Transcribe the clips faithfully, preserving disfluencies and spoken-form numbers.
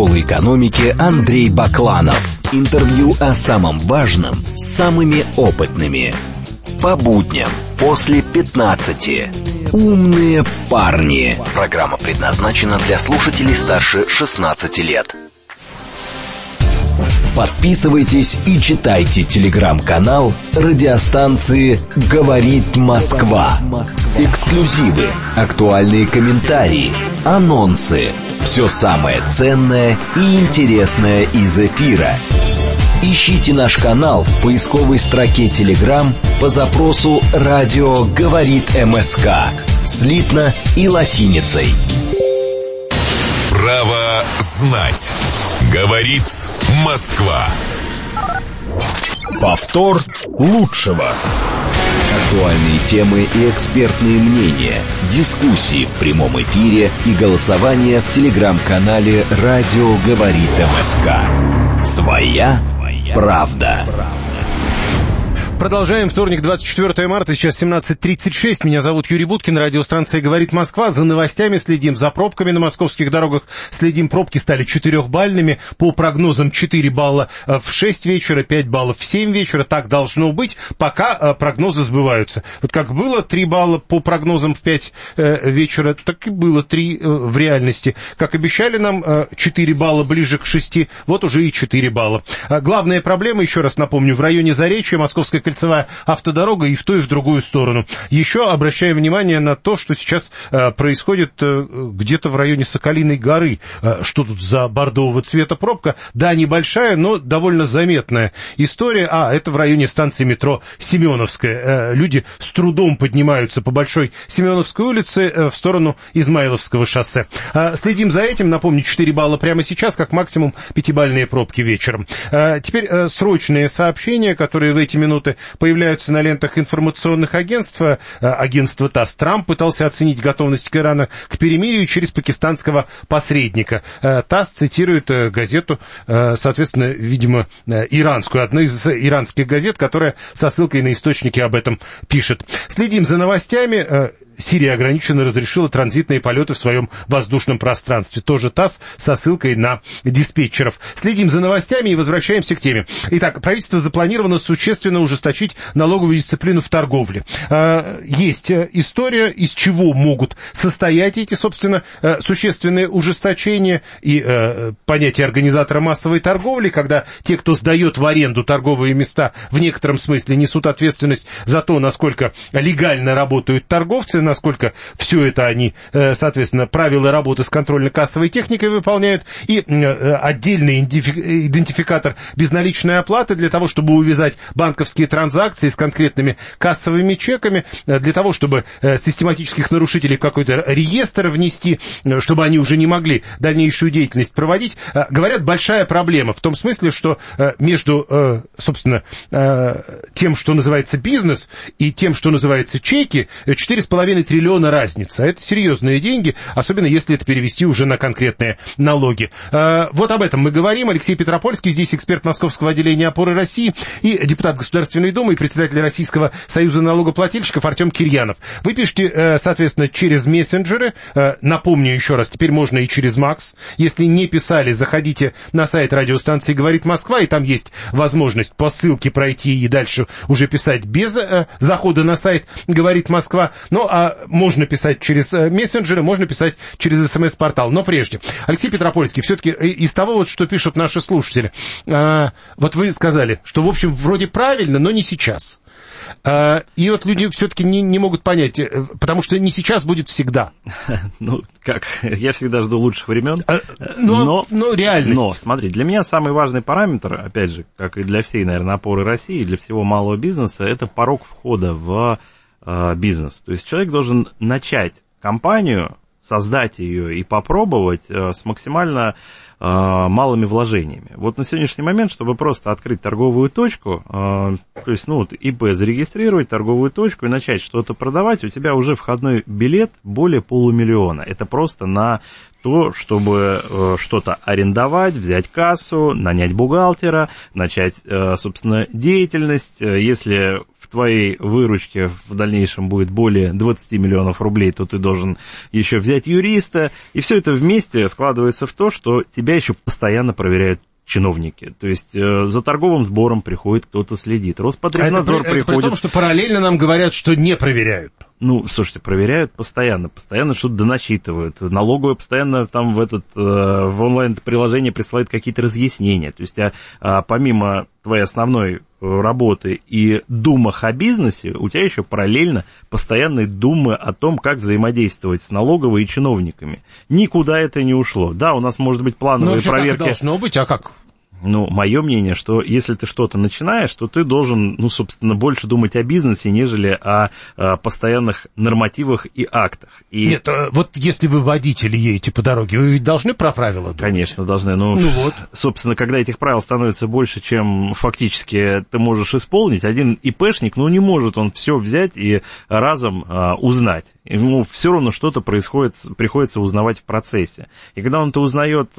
школы экономики Андрей Бакланов. Интервью о самом важном с самыми опытными. По будням после пятнадцати. Умные парни. Программа предназначена для слушателей старше шестнадцати лет. Подписывайтесь и читайте телеграм-канал радиостанции «Говорит Москва». Эксклюзивы, актуальные комментарии, анонсы. Все самое ценное и интересное из эфира. Ищите наш канал в поисковой строке Telegram по запросу «Радио говорит МСК» слитно и латиницей. Право знать. Говорит Москва. Повтор лучшего. Актуальные темы и экспертные мнения, дискуссии в прямом эфире и голосование в телеграм-канале «Радио говорит МСК». Своя правда. Продолжаем. Вторник, двадцать четвёртое марта, сейчас семнадцать тридцать шесть. Меня зовут Юрий Буткин, радиостанция «Говорит Москва». За новостями следим, за пробками на московских дорогах следим. Пробки стали четырехбальными. По прогнозам четыре балла в шесть вечера, пять баллов в семь вечера. Так должно быть, пока прогнозы сбываются. Вот как было три балла по прогнозам в пять вечера, так и было три в реальности. Как обещали нам четыре балла ближе к шести, вот уже и четыре балла. Главная проблема, еще раз напомню, в районе Заречья, Московская кольцевая автодорога и в ту, и в другую сторону. Еще обращаю внимание на то, что сейчас э, происходит э, где-то в районе Соколиной горы. Э, что тут за бордового цвета пробка? Да, небольшая, но довольно заметная история. А, это в районе станции метро Семеновская. Э, люди с трудом поднимаются по Большой Семеновской улице э, в сторону Измайловского шоссе. Э, следим за этим. Напомню, четыре балла прямо сейчас, как максимум пятибалльные пробки вечером. Э, теперь э, срочные сообщения, которые в эти минуты появляются на лентах информационных агентств. Агентство ТАСС. Трамп пытался оценить готовность Ирана к перемирию через пакистанского посредника. ТАСС цитирует газету, соответственно, видимо, иранскую, одну из иранских газет, которая со ссылкой на источники об этом пишет. Следим за новостями. Сирия ограниченно разрешила транзитные полеты в своем воздушном пространстве. Тоже ТАСС со ссылкой на диспетчеров. Следим за новостями и возвращаемся к теме. Итак, правительство запланировано существенно ужесточить налоговую дисциплину в торговле. Есть история, из чего могут состоять эти, собственно, существенные ужесточения и понятие организатора массовой торговли, когда те, кто сдает в аренду торговые места, в некотором смысле несут ответственность за то, насколько легально работают торговцы, насколько все это они, соответственно, правила работы с контрольно-кассовой техникой выполняют, и отдельный идентификатор безналичной оплаты для того, чтобы увязать банковские транзакции с конкретными кассовыми чеками, для того, чтобы систематических нарушителей в какой-то реестр внести, чтобы они уже не могли дальнейшую деятельность проводить. Говорят, большая проблема в том смысле, что между, собственно, тем, что называется бизнес, и тем, что называется чеки, четыре с половиной триллиона разница. Это серьезные деньги, особенно если это перевести уже на конкретные налоги. Вот об этом мы говорим. Алексей Петропольский, здесь эксперт Московского отделения «Опоры России» и депутат Государственной Думы и председатель Российского союза налогоплательщиков Артем Кирьянов. Вы пишете, соответственно, через мессенджеры. Напомню еще раз, теперь можно и через Макс. Если не писали, заходите на сайт радиостанции «Говорит Москва», и там есть возможность по ссылке пройти и дальше уже писать без захода на сайт «Говорит Москва». Ну, а можно писать через мессенджеры, можно писать через СМС-портал. Но прежде, Алексей Петропольский, все-таки из того, вот, что пишут наши слушатели, вот вы сказали, что, в общем, вроде правильно, но не сейчас. И вот люди все-таки не, не могут понять, потому что не сейчас будет всегда. Ну, как, я всегда жду лучших времен. Но, но, но реальность. Но, смотри, для меня самый важный параметр, опять же, как и для всей, наверное, опоры России, для всего малого бизнеса, это порог входа в э, бизнес. То есть человек должен начать компанию, создать ее и попробовать э, с максимально э, малыми вложениями. Вот на сегодняшний момент, чтобы просто открыть торговую точку, э, то есть, ну, вот ИП зарегистрировать, торговую точку и начать что-то продавать, у тебя уже входной билет более полумиллиона. Это просто на то, чтобы э, что-то арендовать, взять кассу, нанять бухгалтера, начать, э, собственно, деятельность. Если в твоей выручке в дальнейшем будет более двадцать миллионов рублей, то ты должен еще взять юриста. И все это вместе складывается в то, что тебя еще постоянно проверяют чиновники. То есть э, за торговым сбором приходит кто-то следит. Роспотребнадзор а это, приходит... Это при том, что параллельно нам говорят, что не проверяют. Ну, слушайте, проверяют постоянно, постоянно что-то доначитывают. Налоговая постоянно там в этот, э, в онлайн-приложении присылает какие-то разъяснения. То есть, а, а помимо твоей основной работы и думах о бизнесе, у тебя еще параллельно постоянные думы о том, как взаимодействовать с налоговой и чиновниками. Никуда это не ушло. Да, у нас может быть плановые ну, проверки. Так должно быть, а как? Ну, мое мнение, что если ты что-то начинаешь, то ты должен, ну, собственно, больше думать о бизнесе, нежели о, о постоянных нормативах и актах. И... Нет, вот если вы водители едете по дороге, вы ведь должны про правила думать? Конечно, должны. Но, ну вот. Собственно, когда этих правил становится больше, чем фактически ты можешь исполнить, один ИПшник, ну, не может он все взять и разом а, узнать. Ему все равно что-то происходит, приходится узнавать в процессе. И когда он это узнает...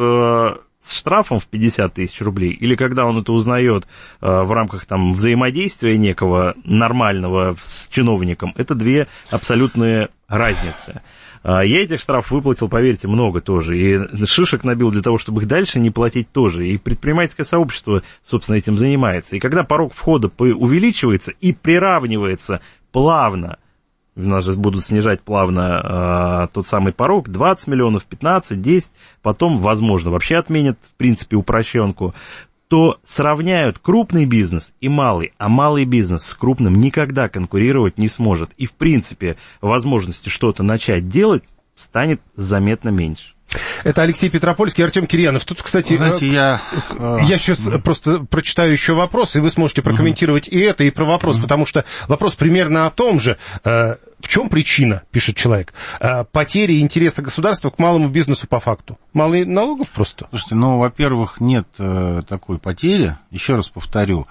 с штрафом в пятьдесят тысяч рублей, или когда он это узнает э, в рамках там, взаимодействия некого нормального с чиновником, это две абсолютные разницы. Э, я этих штрафов выплатил, поверьте, много тоже, и шишек набил для того, чтобы их дальше не платить тоже, и предпринимательское сообщество, собственно, этим занимается. И когда порог входа увеличивается и приравнивается плавно, у нас же будут снижать плавно э, тот самый порог, двадцать миллионов, пятнадцать, десять, потом, возможно, вообще отменят, в принципе, упрощенку, то сравняют крупный бизнес и малый, а малый бизнес с крупным никогда конкурировать не сможет. И, в принципе, возможности что-то начать делать станет заметно меньше. Это Алексей Петропольский, Артем Кирьянов. Тут, кстати, знаете, я... я сейчас просто прочитаю еще вопрос, и вы сможете прокомментировать uh-huh. и это, и про вопрос, uh-huh. потому что вопрос примерно о том же. В чем причина, пишет человек, потери интереса государства к малому бизнесу по факту? Мало налогов просто? Слушайте, ну, во-первых, нет такой потери. Еще раз повторю,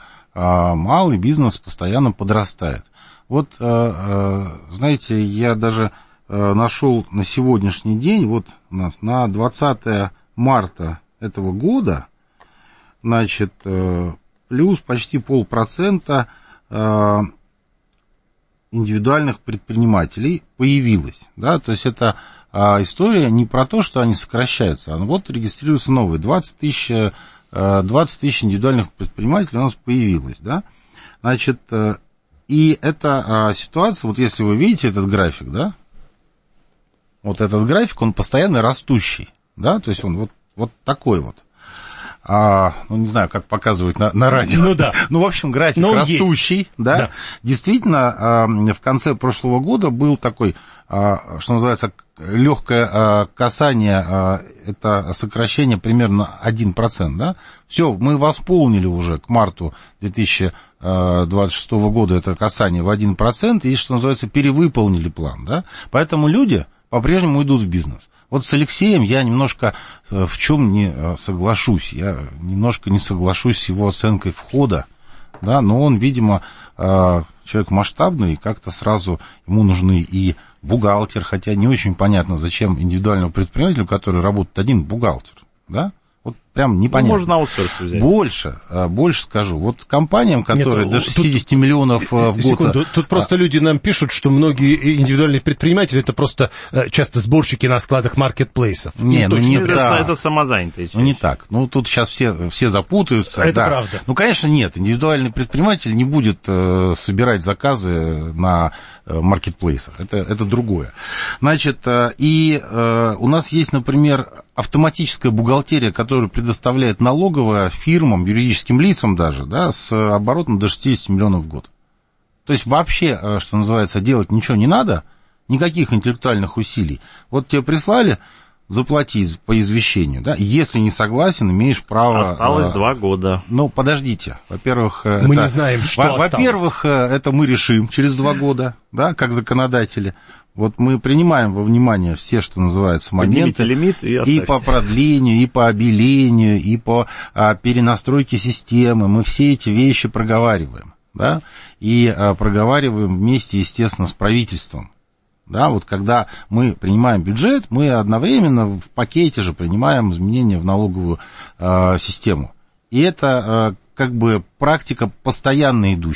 малый бизнес постоянно подрастает. Вот, знаете, я даже... нашел на сегодняшний день, вот у нас на двадцатое марта этого года, значит, плюс почти полпроцента индивидуальных предпринимателей появилось, да, то есть это история не про то, что они сокращаются, а вот регистрируются новые, двадцать тысяч, двадцать тысяч индивидуальных предпринимателей у нас появилось, да, значит, и эта ситуация, вот если вы видите этот график, да, вот этот график, он постоянно растущий, да, то есть он вот, вот такой вот. А, ну, не знаю, как показывают на, на радио. Ну, да. Ну, в общем, график растущий, да. да. Действительно, в конце прошлого года был такой, что называется, легкое касание, это сокращение примерно один процент, да. Все, мы восполнили уже к марту две тысячи двадцать шестого года это касание в один процент, и, что называется, перевыполнили план, да. Поэтому люди... по-прежнему идут в бизнес. Вот с Алексеем я немножко в чем не соглашусь. Я немножко не соглашусь с его оценкой входа, да, но он, видимо, человек масштабный, и как-то сразу ему нужны и бухгалтер, хотя не очень понятно, зачем индивидуальному предпринимателю, который работает один, бухгалтер, да. Вот прям непонятно. Ну, можно аутсорс взять. Больше, больше скажу. Вот компаниям, которые Нет, до шестьдесят тут, миллионов в год... Секунду, тут просто а... люди нам пишут, что многие индивидуальные предприниматели это просто часто сборщики на складах маркетплейсов. Не, ну не это, так. Это самозанятые. Ну не так. Ну тут сейчас все, все запутаются. Это да. правда. Ну, конечно, нет. Индивидуальный предприниматель не будет э, собирать заказы на э, маркетплейсах. Это, это другое. Значит, э, и э, у нас есть, например, автоматическая бухгалтерия, которую предоставляет налоговая фирмам, юридическим лицам даже, да, с оборотом до шестьдесят миллионов в год. То есть вообще, что называется, делать ничего не надо, никаких интеллектуальных усилий. Вот тебе прислали, заплати по извещению, да, если не согласен, имеешь право... Осталось а, два года. Ну, подождите, во-первых... Мы это, не знаем, что во- осталось. Во-первых, это мы решим через два года, да, как законодатели. Вот мы принимаем во внимание все, что называется, моменты лимит и, и по продлению, и по обелению, и по а, перенастройке системы. Мы все эти вещи проговариваем, да, и а, проговариваем вместе, естественно, с правительством. Да, вот когда мы принимаем бюджет, мы одновременно в пакете же принимаем изменения в налоговую а, систему. И это а, как бы практика постоянно идущая.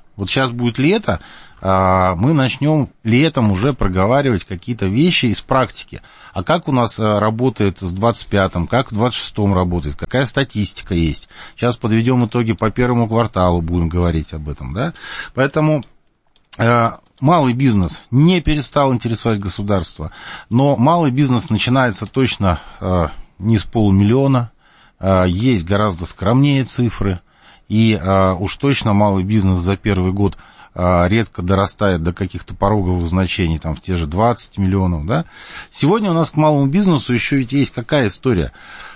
Вот сейчас будет лето, мы начнем летом уже проговаривать какие-то вещи из практики. А как у нас работает с двадцать пятым, как в двадцать шестом работает, какая статистика есть. Сейчас подведем итоги по первому кварталу, будем говорить об этом, да. Поэтому малый бизнес не перестал интересовать государство, но малый бизнес начинается точно не с полумиллиона, есть гораздо скромнее цифры. И а, уж точно малый бизнес за первый год а, редко дорастает до каких-то пороговых значений, там, в те же двадцать миллионов, да. Сегодня у нас к малому бизнесу еще ведь есть какая история?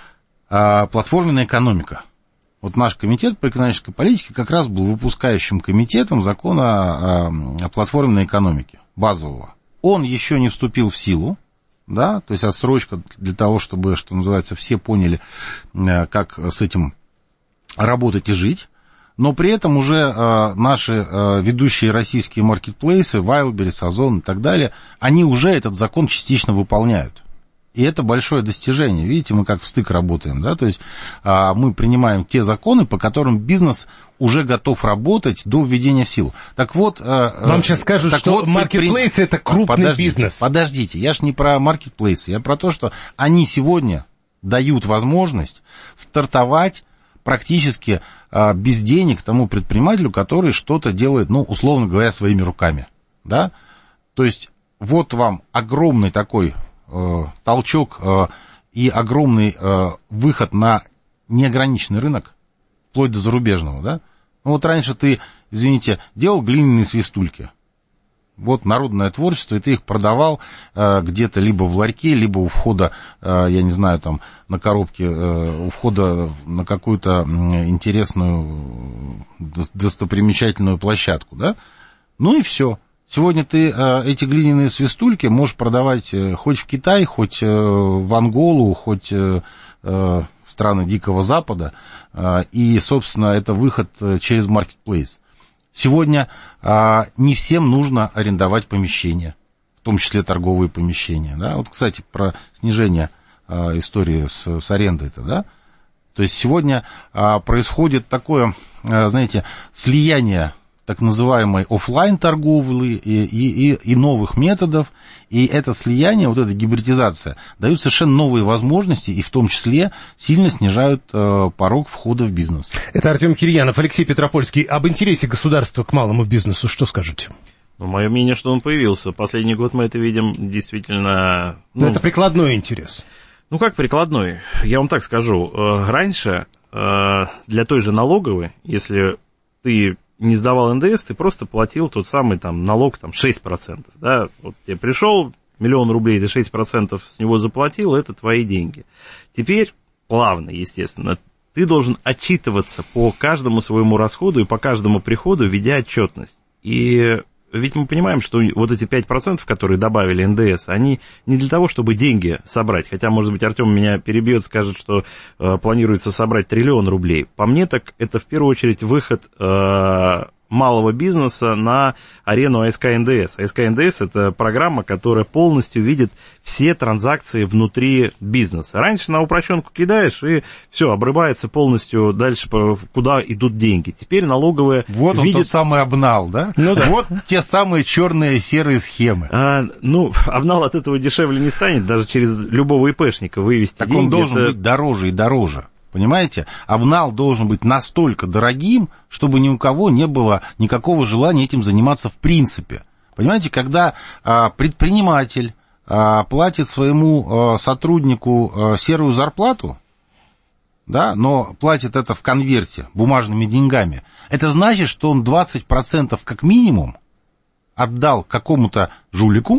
А, платформенная экономика. Вот наш комитет по экономической политике как раз был выпускающим комитетом закона о, о платформенной экономике, базового. Он еще не вступил в силу, да, то есть отсрочка для того, чтобы, что называется, все поняли, как с этим работать и жить, но при этом уже э, наши э, ведущие российские маркетплейсы, Wildberries, Озон и так далее, они уже этот закон частично выполняют. И это большое достижение. Видите, мы как в стык работаем, да, то есть э, мы принимаем те законы, по которым бизнес уже готов работать до введения в силу. Так вот... Э, Вам сейчас скажут, что вот маркетплейсы при... это крупный подождите, бизнес. Подождите, я ж не про маркетплейсы, я про то, что они сегодня дают возможность стартовать практически а, без денег тому предпринимателю, который что-то делает, ну, условно говоря, своими руками, да, то есть вот вам огромный такой э, толчок э, и огромный э, выход на неограниченный рынок, вплоть до зарубежного, да, ну, вот раньше ты, извините, делал глиняные свистульки, вот народное творчество, и ты их продавал э, где-то либо в ларьке, либо у входа, э, я не знаю, там, на коробке, э, у входа на какую-то интересную, достопримечательную площадку, да? Ну и все. Сегодня ты э, эти глиняные свистульки можешь продавать э, хоть в Китай, хоть э, в Анголу, хоть э, э, в страны Дикого Запада, э, и, собственно, это выход через маркетплейс. Сегодня а, не всем нужно арендовать помещения, в том числе торговые помещения. Да? Вот, кстати, про снижение а, истории с, с арендой-то, да? То есть сегодня а, происходит такое, а, знаете, слияние так называемой офлайн торговли и, и, и, и новых методов, и это слияние, вот эта гибридизация дают совершенно новые возможности, и в том числе сильно снижают э, порог входа в бизнес. Это Артем Кирьянов, Алексей Петропольский. Об интересе государства к малому бизнесу что скажете? Ну, мое мнение, что он появился. Последний год мы это видим действительно... Ну, это прикладной интерес. Ну, как прикладной? Я вам так скажу. Раньше для той же налоговой, если ты не сдавал эн дэ эс, ты просто платил тот самый там налог там шесть процентов, да, вот тебе пришел миллион рублей, ты шесть процентов с него заплатил, это твои деньги. Теперь плавно, естественно, ты должен отчитываться по каждому своему расходу и по каждому приходу, ведя отчетность. И ведь мы понимаем, что вот эти пять процентов, которые добавили эн дэ эс, они не для того, чтобы деньги собрать, хотя, может быть, Артем меня перебьет, скажет, что э, планируется собрать триллион рублей. По мне, так это в первую очередь выход э, малого бизнеса на арену а эс ка эн дэ эс. а эс ка эн дэ эс – это программа, которая полностью видит все транзакции внутри бизнеса. Раньше на упрощенку кидаешь, и все, обрывается полностью дальше, куда идут деньги. Теперь налоговая вот видит... он тот самый обнал, да? Ну да. Вот те самые черные серые схемы. А, ну, обнал от этого дешевле не станет, даже через любого ИПшника вывести так деньги. Он должен это... быть дороже и дороже. Понимаете, обнал должен быть настолько дорогим, чтобы ни у кого не было никакого желания этим заниматься в принципе. Понимаете, когда а, предприниматель а, платит своему а, сотруднику а, серую зарплату, да, но платит это в конверте бумажными деньгами, это значит, что он двадцать процентов как минимум отдал какому-то жулику,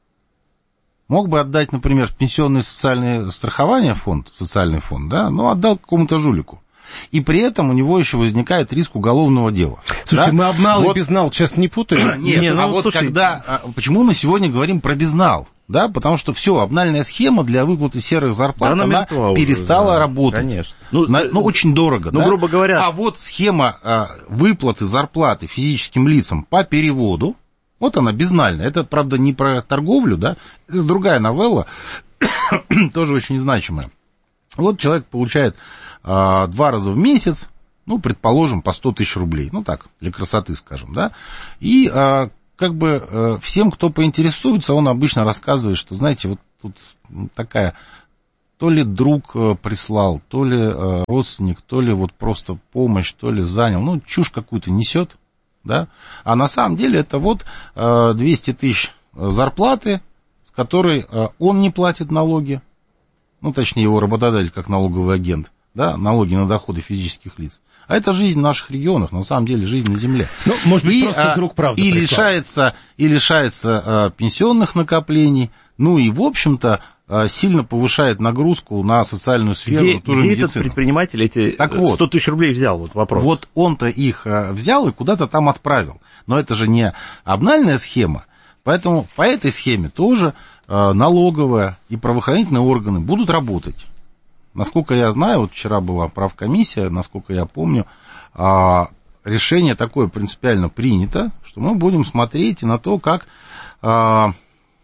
мог бы отдать, например, в пенсионное социальное страхование фонд, социальный фонд, да, но отдал какому-то жулику. И при этом у него еще возникает риск уголовного дела. Слушайте, да? мы обнал вот... и безнал сейчас не путаем? Нет, не, ну, а вот слушай... когда... Почему мы сегодня говорим про безнал? Да, потому что все, обнальная схема для выплаты серых зарплат, да, она, она перестала уже, да, работать. Конечно. Ну, на, ну, очень дорого, ну, да? грубо говоря... А вот схема а, выплаты зарплаты физическим лицам по переводу, вот она, безнальная. Это, правда, не про торговлю, да, это другая новелла, тоже очень значимая. Вот человек получает а, два раза в месяц ну, предположим, по сто тысяч рублей, ну, так, для красоты, скажем, да, и а, как бы а, всем, кто поинтересуется, он обычно рассказывает, что, знаете, вот тут такая, то ли друг прислал, то ли а, родственник, то ли вот просто помощь, то ли занял, ну, чушь какую-то несет, да, а на самом деле это вот а, двести тысяч зарплаты, с которой а, он не платит налоги, ну, точнее, его работодатель как налоговый агент, да, налоги на доходы физических лиц. А это жизнь в наших регионах, на самом деле жизнь на земле. Ну, может быть, и, просто друг правда и прислал. лишается, и лишается а, пенсионных накоплений, ну и, в общем-то, а, сильно повышает нагрузку на социальную сферу, где, ту же где медицину. этот предприниматель эти так вот, сто тысяч рублей взял? Вот вопрос. Вот он-то их а, взял и куда-то там отправил. Но это же не обнальная схема, поэтому по этой схеме тоже а, налоговая и правоохранительные органы будут работать. Насколько я знаю, вот вчера была правкомиссия, насколько я помню, решение такое принципиально принято, что мы будем смотреть на то, как, ну,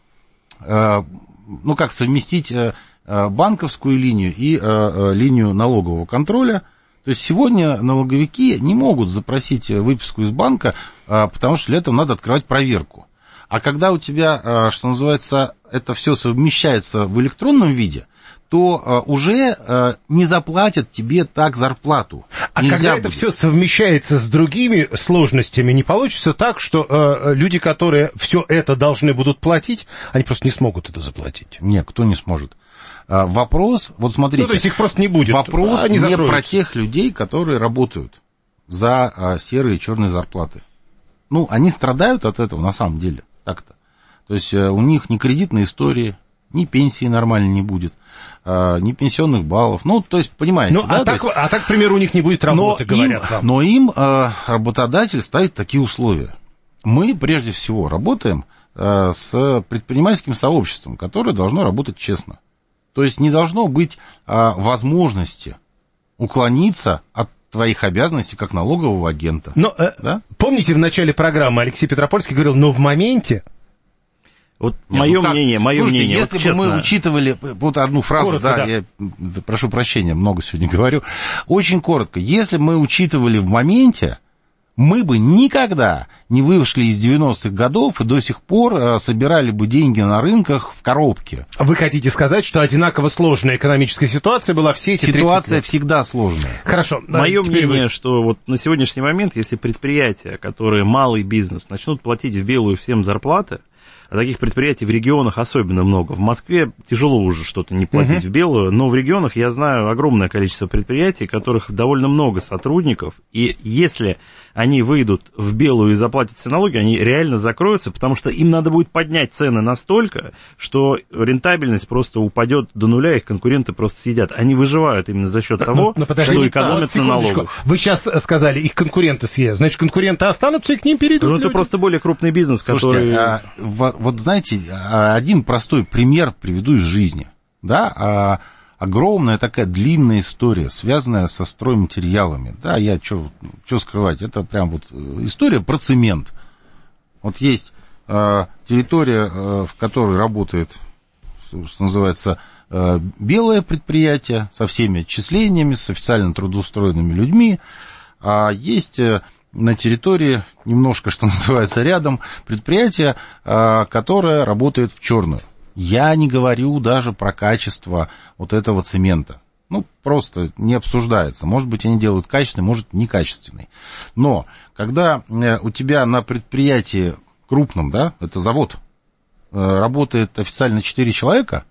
как совместить банковскую линию и линию налогового контроля. То есть сегодня налоговики не могут запросить выписку из банка, потому что для этого надо открывать проверку. А когда у тебя, что называется, это все совмещается в электронном виде, то uh, уже uh, не заплатят тебе так зарплату. А Нельзя когда будет. это все совмещается с другими сложностями, не получится так, что uh, люди, которые все это должны будут платить, они просто не смогут это заплатить? Нет, кто не сможет. Uh, вопрос, вот смотрите. Ну, то есть их просто не будет. Вопрос они не закроются. про тех людей, которые работают за uh, серые и черные зарплаты. Ну, они страдают от этого на самом деле, так-то. То есть uh, у них ни кредитной истории, ни пенсии нормально не будет, а, ни пенсионных баллов. Ну, то есть, понимаете, ну, да? А так, есть... а так, к примеру, у них не будет работы, но говорят им, вам. Но им а, работодатель ставит такие условия. Мы, прежде всего, работаем а, с предпринимательским сообществом, которое должно работать честно. То есть, не должно быть а, возможности уклониться от твоих обязанностей как налогового агента. Но, э, да? Помните, в начале программы Алексей Петропольский говорил, но в моменте... Вот мое ну мнение, мое Слушайте, мнение. Если вот бы честно... мы учитывали, вот одну фразу, коротко, да, да. я прошу прощения, много сегодня говорю, очень коротко. Если бы мы учитывали в моменте, мы бы никогда не вышли из девяностых годов и до сих пор собирали бы деньги на рынках в коробке. Вы хотите сказать, что одинаково сложная экономическая ситуация была все эти тридцать Ситуация лет? всегда сложная. Хорошо. Мое Теперь мнение, вы... что вот на сегодняшний момент, если предприятия, которые малый бизнес, начнут платить в белую всем зарплаты, а таких предприятий в регионах особенно много. В Москве тяжело уже что-то не платить uh-huh. в белую, но в регионах я знаю огромное количество предприятий, у которых довольно много сотрудников, и если они выйдут в белую и заплатят все налоги, они реально закроются, потому что им надо будет поднять цены настолько, что рентабельность просто упадет до нуля, их конкуренты просто съедят. Они выживают именно за счет того, но, но что экономят на налогах. Вы сейчас сказали, их конкуренты съедят, значит, конкуренты останутся и к ним перейдут Ну, люди. это просто более крупный бизнес, Слушайте, который... а, вот знаете, один простой пример приведу из жизни. Да, а, огромная такая длинная история, связанная со стройматериалами. Да, я что скрывать, это прям вот история про цемент. Вот есть а, территория, а, в которой работает, что называется, а, белое предприятие со всеми отчислениями, с официально трудоустроенными людьми. А есть... на территории, немножко, что называется, рядом, предприятие, которое работает в черную. Я не говорю даже про качество вот этого цемента. Ну, просто не обсуждается. Может быть, они делают качественный, может, некачественный. Но, когда у тебя на предприятии крупном, да, это завод, работает официально четыре человека,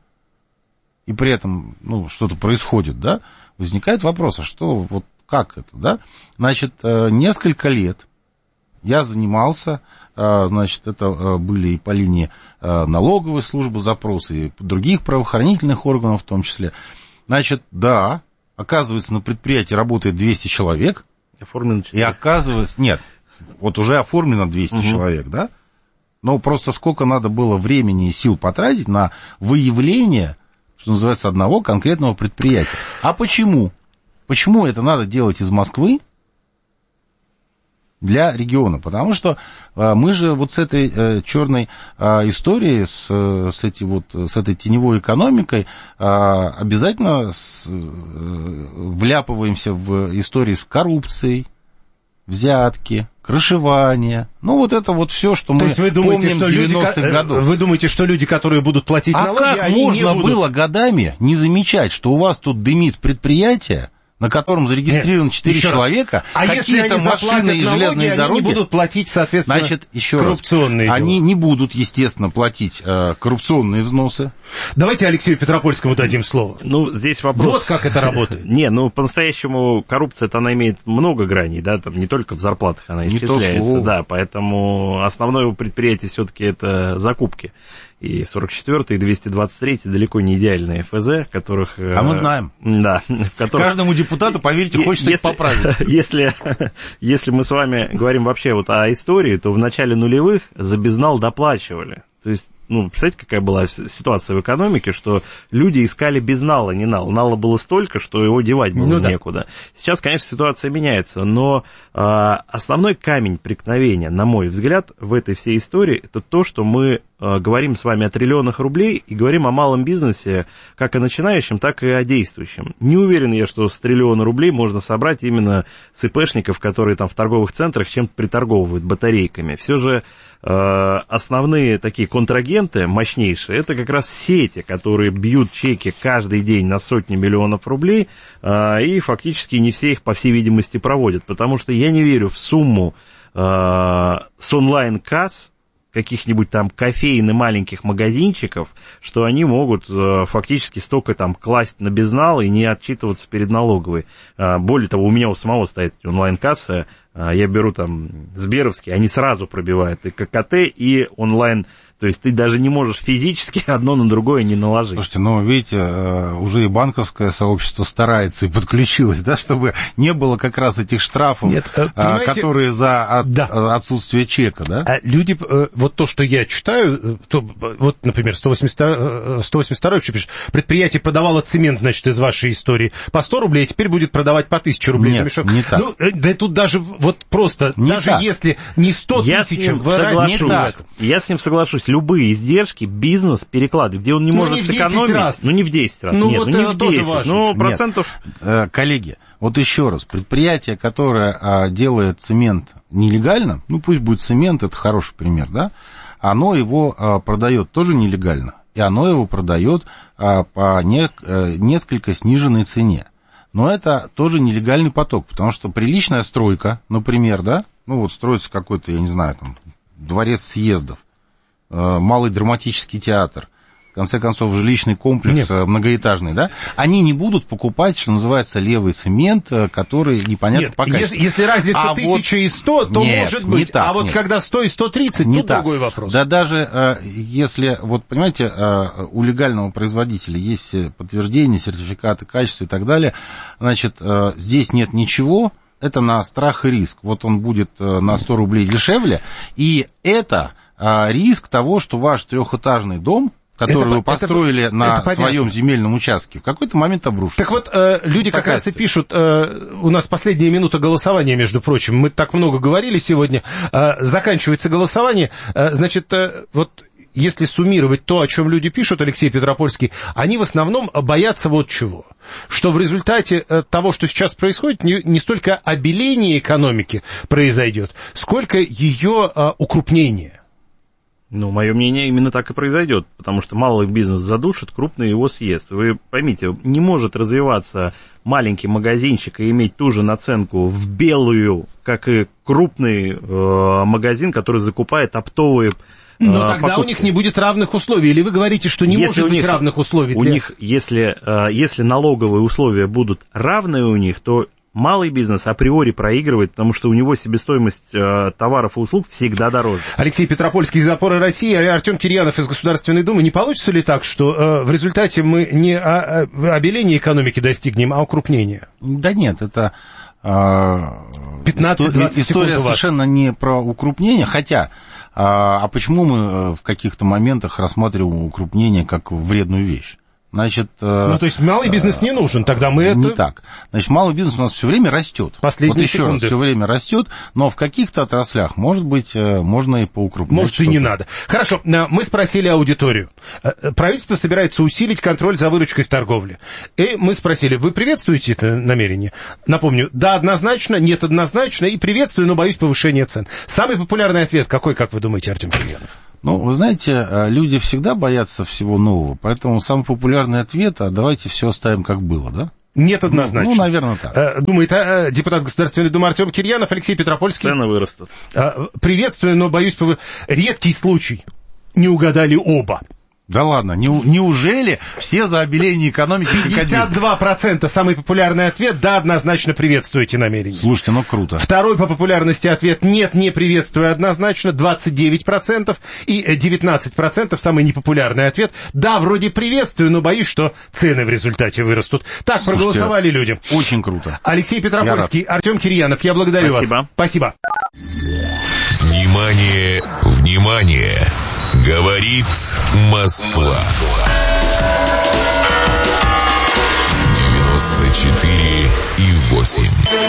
и при этом, ну, что-то происходит, да, возникает вопрос, а что вот как это, да? Значит, несколько лет я занимался, значит, это были и по линии налоговой службы запросы, и других правоохранительных органов в том числе. Значит, да, оказывается, на предприятии работает двести человек. Оформлено и оказывается, нет, вот уже оформлено двести угу. человек, да? Но просто сколько надо было времени и сил потратить на выявление, что называется, одного конкретного предприятия. А почему? Почему это надо делать из Москвы? для региона, потому что а, мы же вот с этой а, черной а, историей, с, с, этой вот, с этой теневой экономикой а, обязательно с, а, вляпываемся в истории с коррупцией, взятки, крышевание. Ну, вот это вот все, что мы вы думаете, помним что с девяностых люди, годов. Вы думаете, что люди, которые будут платить а налоги, как они можно не будут... было годами не замечать, что у вас тут дымит предприятие, на котором зарегистрировано четыре человека, а какие-то если машины и налоги, железные они дороги, не будут платить, соответственно, значит, еще коррупционные раз, дела. они не будут, естественно, платить э, коррупционные взносы. Давайте Алексею Петропольскому дадим слово. Ну, здесь вопрос... Вот как это работает. Не, ну, по-настоящему коррупция-то она имеет много граней, да, там не только в зарплатах она исчисляется, да, поэтому основное у предприятия все-таки это закупки. И сорок четвёртый, и двести двадцать третий далеко не идеальные эф зэ, которых... А мы знаем. Да. В которых, каждому депутату, поверьте, хочется если, их поправить. Если, если мы с вами говорим вообще вот о истории, то в начале нулевых за безнал доплачивали. То есть, ну, представляете, какая была ситуация в экономике, что люди искали без нала, не нал. Нала было столько, что его девать было ну, некуда. Да. Сейчас, конечно, ситуация меняется, но э, основной камень преткновения, на мой взгляд, в этой всей истории, это то, что мы э, говорим с вами о триллионах рублей и говорим о малом бизнесе, как о начинающем, так и о действующем. Не уверен я, что с триллиона рублей можно собрать именно с ИПшников, которые там в торговых центрах чем-то приторговывают батарейками. Все же основные такие контрагенты мощнейшие, это как раз сети, которые бьют чеки каждый день на сотни миллионов рублей, и фактически не все их, по всей видимости, проводят, потому что я не верю в сумму с онлайн-касс каких-нибудь там кофеин и маленьких магазинчиков, что они могут э, фактически столько там класть на безнал и не отчитываться перед налоговой. Э, более того, у меня у самого стоит онлайн-касса, э, я беру там Сберовский, они сразу пробивают и ка ка тэ, и онлайн. То есть ты даже не можешь физически одно на другое не наложить. Слушайте, ну, видите, уже и банковское сообщество старается и подключилось, да, чтобы не было как раз этих штрафов, Нет, которые за от, да. отсутствие чека, да? А люди, вот то, что я читаю, то, вот, например, сто восемьдесят второй вообще пишет, предприятие продавало цемент, значит, из вашей истории по сто рублей, а теперь будет продавать по тысяче рублей Нет, за мешок. не так. Ну, да тут даже вот просто, не даже так. если не сто тысяч, я с ним соглашусь. Любые издержки бизнес перекладывает, где он не ну, может сэкономить. Раз. Ну, не в десять раз. Ну, Нет, вот ну, не это в тоже десять. важно. Ну, процентов... Нет. Коллеги, вот еще раз. Предприятие, которое а, делает цемент нелегально, ну, пусть будет цемент, это хороший пример, да, оно его а, продает тоже нелегально, и оно его продает а, по не, а, несколько сниженной цене. Но это тоже нелегальный поток, потому что приличная стройка, например, да, ну, вот строится какой-то, я не знаю, там, дворец съездов, малый драматический театр, в конце концов, жилищный комплекс Нет. многоэтажный, да, они не будут покупать, что называется, левый цемент, который непонятно Нет, пока. Если, если разница а тысяча вот... и сто, то нет, может быть. так, а вот нет. когда сто и сто тридцать, не тут так. другой вопрос. Да даже если, вот понимаете, у легального производителя есть подтверждение, сертификаты качества и так далее, значит, здесь нет ничего, это на страх и риск. Вот он будет на сто рублей дешевле, и это риск того, что ваш трехэтажный дом, который это, вы построили это, на это своем земельном участке, в какой-то момент обрушится. Так вот, э, люди Такая как раз и пишут, э, у нас последняя минута голосования, между прочим, мы так много говорили сегодня, э, заканчивается голосование, э, значит, э, вот... Если суммировать то, о чем люди пишут, Алексей Петропольский, они в основном боятся вот чего. Что в результате того, что сейчас происходит, не, не столько обеление экономики произойдет, сколько ее а, укрупнение. Ну, мое мнение, именно так и произойдет, потому что малый бизнес задушит, крупный его съест. Вы поймите, не может развиваться маленький магазинчик и иметь ту же наценку в белую, как и крупный э, магазин, который закупает оптовые Но а, тогда покупки. У них не будет равных условий. Или вы говорите, что не если может быть них, равных условий? У для... них, если, если налоговые условия будут равны у них, то малый бизнес априори проигрывает, потому что у него себестоимость э, товаров и услуг всегда дороже. Алексей Петропольский из «Опоры России», Артем Кирьянов из Государственной Думы. Не получится ли так, что э, в результате мы не о, о, обеления экономики достигнем, а укрупнения? Да нет, это... пятнадцать-двадцать история совершенно не про укрупнение, хотя, а, а почему мы в каких-то моментах рассматриваем укрупнение как вредную вещь? Значит, ну, то есть малый бизнес не нужен, тогда мы это... Не так. Значит, малый бизнес у нас все время растет. Последние вот еще секунды. раз, все время растет, но в каких-то отраслях, может быть, можно и поукрупнять. Может, что-то. и не надо. Хорошо, мы спросили аудиторию. Правительство собирается усилить контроль за выручкой в торговле. И мы спросили, вы приветствуете это намерение? Напомню, да, однозначно, нет, однозначно, и приветствую, но боюсь повышения цен. Самый популярный ответ какой, как вы думаете, Артем Кирьянов? Ну, вы знаете, люди всегда боятся всего нового, поэтому самый популярный ответ, а давайте все оставим как было, да? Нет, однозначно. Ну, ну наверное, так. Думает а, депутат Государственной Думы Артем Кирьянов, Алексей Петропольский. Цены вырастут. Приветствую, но боюсь, что вы... редкий случай. Не угадали оба. Да ладно, не, неужели все за обеление экономики крокодил? пятьдесят два процента самый популярный ответ, да, однозначно приветствуете намерение. Слушайте, ну круто. Второй по популярности ответ, нет, не приветствую однозначно, двадцать девять процентов. И девятнадцать процентов самый непопулярный ответ, да, вроде приветствую, но боюсь, что цены в результате вырастут. Так Слушайте, проголосовали люди. Очень круто. Алексей Петропольский, Артем Кирьянов, я благодарю Спасибо. вас. Спасибо. Внимание, внимание! Говорит Москва. девяносто четыре и восемь.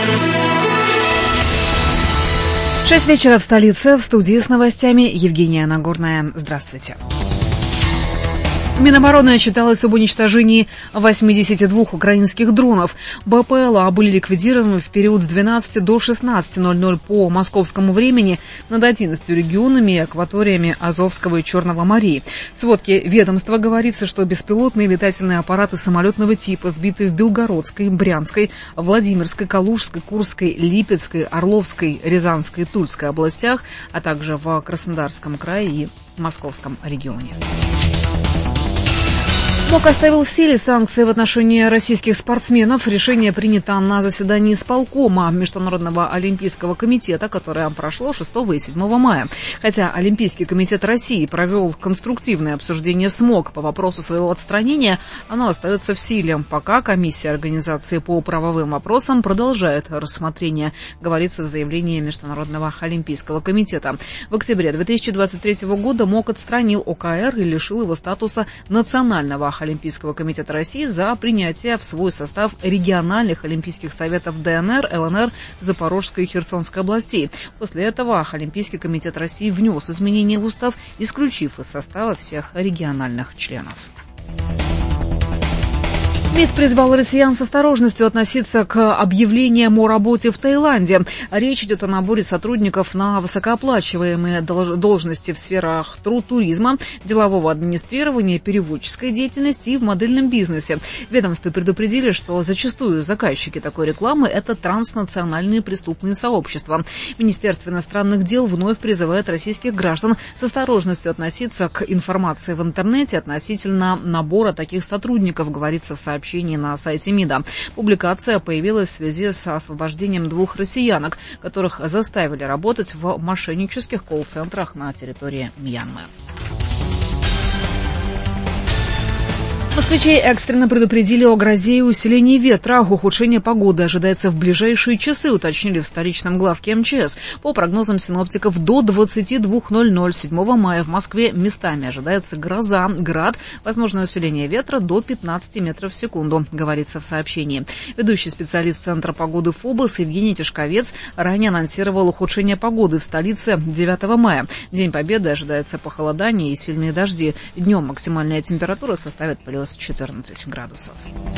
Шесть вечера в столице. В студии с новостями Евгения Нагорная. Здравствуйте. Минобороны отчиталось об уничтожении восьмидесяти двух украинских дронов. БПЛА были ликвидированы в период с двенадцати до шестнадцати ноль-ноль по московскому времени над одиннадцатью регионами и акваториями Азовского и Черного морей. В сводке ведомства говорится, что беспилотные летательные аппараты самолетного типа сбиты в Белгородской, Брянской, Владимирской, Калужской, Курской, Липецкой, Орловской, Рязанской и Тульской областях, а также в Краснодарском крае и Московском регионе. МОК оставил в силе санкции в отношении российских спортсменов. Решение принято на заседании исполкома Международного олимпийского комитета, которое прошло шестого и седьмого мая. Хотя Олимпийский комитет России провел конструктивное обсуждение с МОК по вопросу своего отстранения, оно остается в силе, пока комиссия организации по правовым вопросам продолжает рассмотрение, говорится в заявлении Международного олимпийского комитета. В октябре две тысячи двадцать третьего года МОК отстранил ОКР и лишил его статуса национального Олимпийского комитета России за принятие в свой состав региональных олимпийских советов ДНР, ЛНР, Запорожской и Херсонской областей. После этого Олимпийский комитет России внес изменения в устав, исключив из состава всех региональных членов. МИД призвал россиян с осторожностью относиться к объявлениям о работе в Таиланде. Речь идет о наборе сотрудников на высокооплачиваемые должности в сферах туризма, делового администрирования, переводческой деятельности и в модельном бизнесе. Ведомства предупредили, что зачастую заказчики такой рекламы – это транснациональные преступные сообщества. Министерство иностранных дел вновь призывает российских граждан с осторожностью относиться к информации в интернете относительно набора таких сотрудников, говорится в сообщении на сайте МИДа. Публикация появилась в связи с освобождением двух россиянок, которых заставили работать в мошеннических колл-центрах на территории Мьянмы. Москвичей экстренно предупредили о грозе и усилении ветра. Ухудшение погоды ожидается в ближайшие часы, уточнили в столичном главке МЧС. По прогнозам синоптиков, до двадцати двух ноль-ноль седьмого мая в Москве местами ожидается гроза, град, возможное усиление ветра до пятнадцати метров в секунду, говорится в сообщении. Ведущий специалист Центра погоды ФОБОС Евгений Тишковец ранее анонсировал ухудшение погоды в столице девятого мая. В День Победы ожидается похолодание и сильные дожди. Днем максимальная температура составит плюс четырнадцать градусов.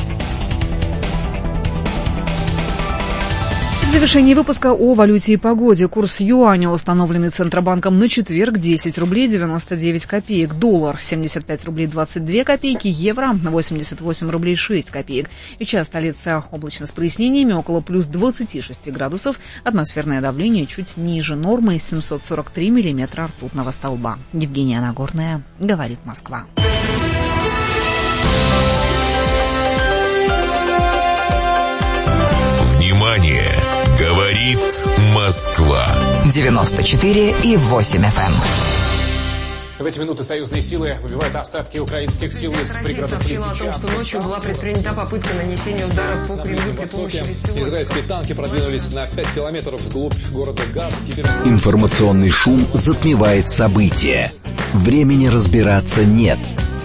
В завершении выпуска о валюте и погоде. Курс юаня, установленный Центробанком на четверг, десять рублей девяносто девять копеек. Доллар семьдесят пять рублей двадцать две копейки. Евро восемьдесят восемь рублей шесть копеек. Сейчас столица облачно с прояснениями, около плюс двадцати шести градусов. Атмосферное давление чуть ниже нормы, семьсот сорок три миллиметра ртутного столба. Евгения Нагорная, говорит Москва. Внимание! Говорит Москва. девяносто четыре и восемь эф эм. В эти минуты союзные силы выбивают остатки украинских сил из пригородов Лисичанска. Россия сообщила о том, что ночью была предпринята попытка нанесения удара по Кремлю при помощи беспилотников. Израильские танки продвинулись на пять километров вглубь города Гат. Теперь... Информационный шум затмевает события. Времени разбираться нет.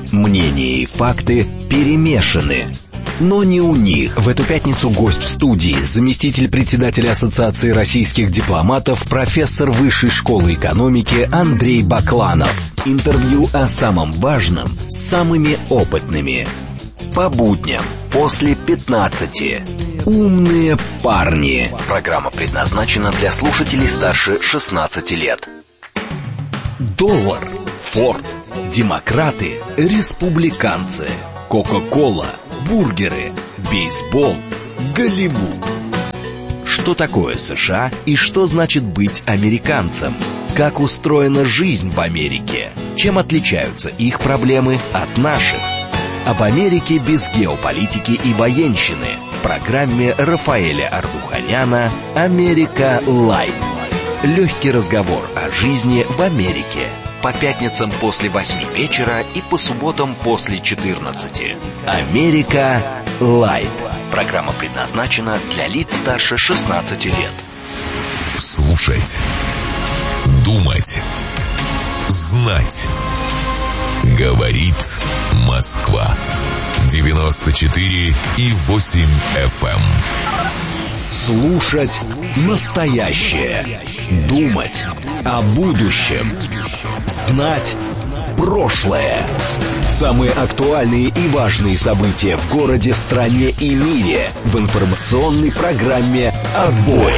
Мнения и факты перемешаны. Но не у них. В эту пятницу гость в студии, заместитель председателя Ассоциации российских дипломатов, профессор Высшей школы экономики Андрей Бакланов. Интервью о самом важном с самыми опытными. По будням после пятнадцати. Умные парни. Программа предназначена для слушателей старше шестнадцати лет. Доллар, Форд, демократы, республиканцы, Кока-кола, бургеры, бейсбол, Голливуд. Что такое США и что значит быть американцем? Как устроена жизнь в Америке? Чем отличаются их проблемы от наших? Об Америке без геополитики и военщины в программе Рафаэля Ардуханяна «Америка Лайт». Легкий разговор о жизни в Америке. По пятницам после восьми вечера и по субботам после четырнадцати. «Америка Лайт». Программа предназначена для лиц старше шестнадцати лет. Слушать. Думать. Знать. Говорит Москва. девяносто четыре и восемь эф эм. Слушать настоящее. Думать о будущем. Знать прошлое. Самые актуальные и важные события в городе, стране и мире в информационной программе «Отбой».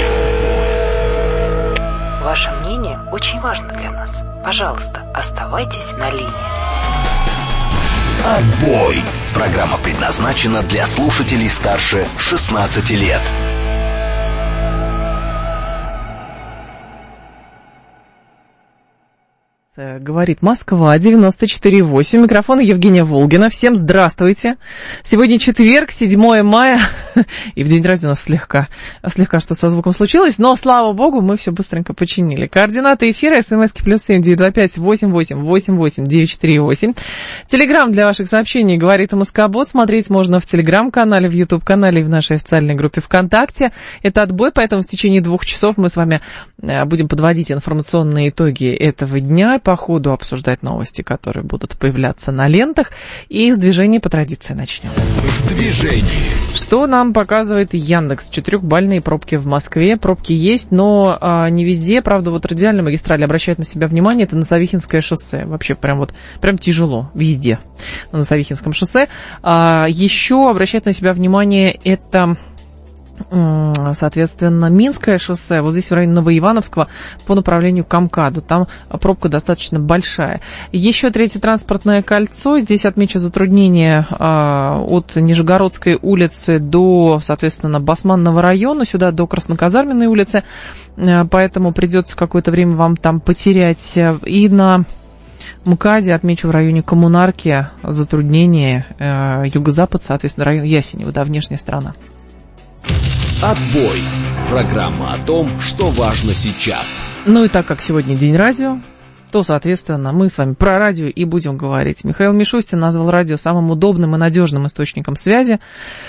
Ваше мнение очень важно для нас. Пожалуйста, оставайтесь на линии. «Отбой». Программа предназначена для слушателей старше шестнадцати лет. Говорит Москва, девяносто четыре и восемь. Микрофон Евгения Волгина. Всем здравствуйте. Сегодня четверг, седьмое мая. И в день радио у нас слегка, слегка что со звуком случилось. Но, слава богу, мы все быстренько починили. Координаты эфира, смски плюс семь девять два пять восемь восемь восемь восемь девять четыре восемь. Телеграм для ваших сообщений говорит Москобот. Смотреть можно в Телеграм-канале, в Ютуб-канале и в нашей официальной группе ВКонтакте. Это отбой, поэтому в течение двух часов мы с вами будем подводить информационные итоги этого дня. По ходу обсуждать новости, которые будут появляться на лентах. И с движения по традиции начнем. В движении. Что нам показывает Яндекс? Четырехбальные пробки в Москве. Пробки есть, но а, не везде. Правда, вот радиальная магистраль обращает на себя внимание. Это Носовихинское шоссе. Вообще прям вот прям тяжело везде на Носовихинском шоссе. А, еще обращает на себя внимание это... соответственно, Минское шоссе, вот здесь в районе Новоивановского по направлению к МКАДу, там пробка достаточно большая. Еще третье транспортное кольцо, здесь отмечу затруднение а, от Нижегородской улицы до, соответственно, Басманного района, сюда до Красноказарменной улицы, а, поэтому придется какое-то время вам там потерять. И на МКАДе, отмечу, в районе Коммунарки затруднение, а, юго-запад, соответственно, район Ясенева, да, внешняя сторона. Отбой. Программа о том, что важно сейчас. Ну и так как сегодня день радио, то, соответственно, мы с вами про радио и будем говорить. Михаил Мишустин назвал радио самым удобным и надежным источником связи.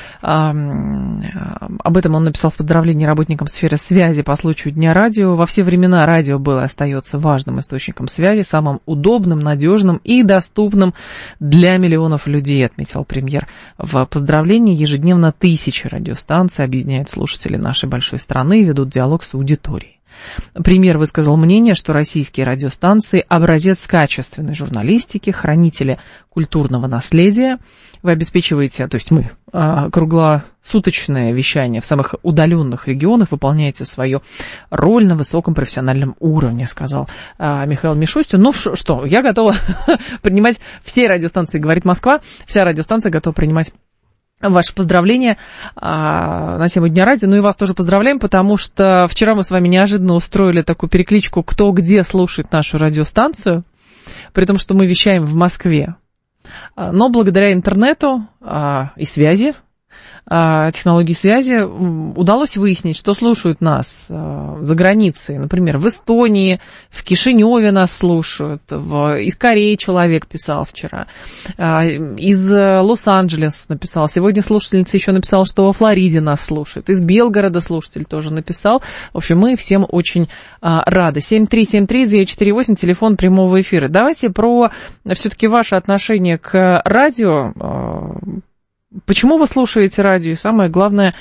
Об этом он написал в поздравлении работникам сферы связи по случаю Дня радио. Во все времена радио было и остается важным источником связи, самым удобным, надежным и доступным для миллионов людей, отметил премьер в поздравлении. Ежедневно тысячи радиостанций объединяют слушателей нашей большой страны и ведут диалог с аудиторией. Премьер высказал мнение, что российские радиостанции – образец качественной журналистики, хранители культурного наследия. Вы обеспечиваете, то есть мы, круглосуточное вещание в самых удаленных регионах, выполняете свою роль на высоком профессиональном уровне, сказал Михаил Мишустин. Ну что, я готова принимать все радиостанции, говорит Москва, вся радиостанция готова принимать ваши поздравления а, на тему Дня радио. Ну и вас тоже поздравляем, потому что вчера мы с вами неожиданно устроили такую перекличку, кто где слушает нашу радиостанцию, при том, что мы вещаем в Москве. Но благодаря интернету а, и связи технологий связи, удалось выяснить, что слушают нас за границей. Например, в Эстонии, в Кишиневе нас слушают, в... из Кореи человек писал вчера, из Лос-Анджелеса написал. Сегодня слушательница еще написала, что во Флориде нас слушают. Из Белгорода слушатель тоже написал. В общем, мы всем очень рады. семь три семь три девять четыре восемь, телефон прямого эфира. Давайте про все-таки ваше отношение к радио. Почему вы слушаете радио? И самое главное,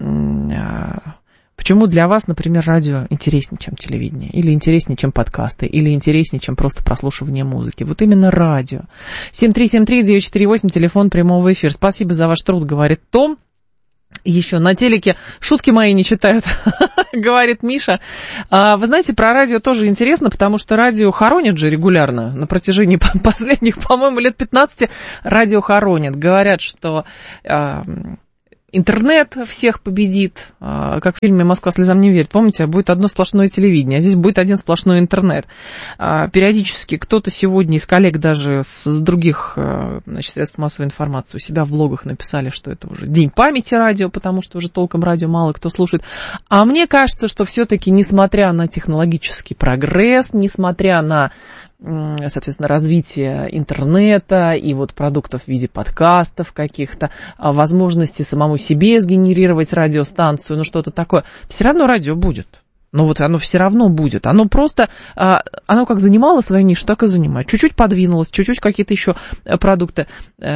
почему для вас, например, радио интереснее, чем телевидение? Или интереснее, чем подкасты? Или интереснее, чем просто прослушивание музыки? Вот именно радио. семь три семь три девять четыре восемь, телефон прямого эфира. Спасибо за ваш труд, говорит Том. Еще на телеке шутки мои не читают, говорит Миша. А, вы знаете, про радио тоже интересно, потому что радио хоронят же регулярно. На протяжении последних, по-моему, лет пятнадцати радио хоронят. Говорят, что а, интернет всех победит, а, как в фильме «Москва слезам не верит». Помните, будет одно сплошное телевидение, а здесь будет один сплошной интернет. А, периодически кто-то сегодня из коллег даже с, с других а, значит, средств массовой информации у себя в блогах написали, что это уже день памяти радио, потому что уже толком радио мало кто слушает. А мне кажется, что все-таки, несмотря на технологический прогресс, несмотря на, соответственно, развитие интернета и вот продуктов в виде подкастов каких-то, возможности самому себе сгенерировать радиостанцию, ну что-то такое, все равно радио будет. Ну вот оно все равно будет. Оно просто, оно как занимало свою нишу, так и занимает. Чуть-чуть подвинулось, чуть-чуть какие-то еще продукты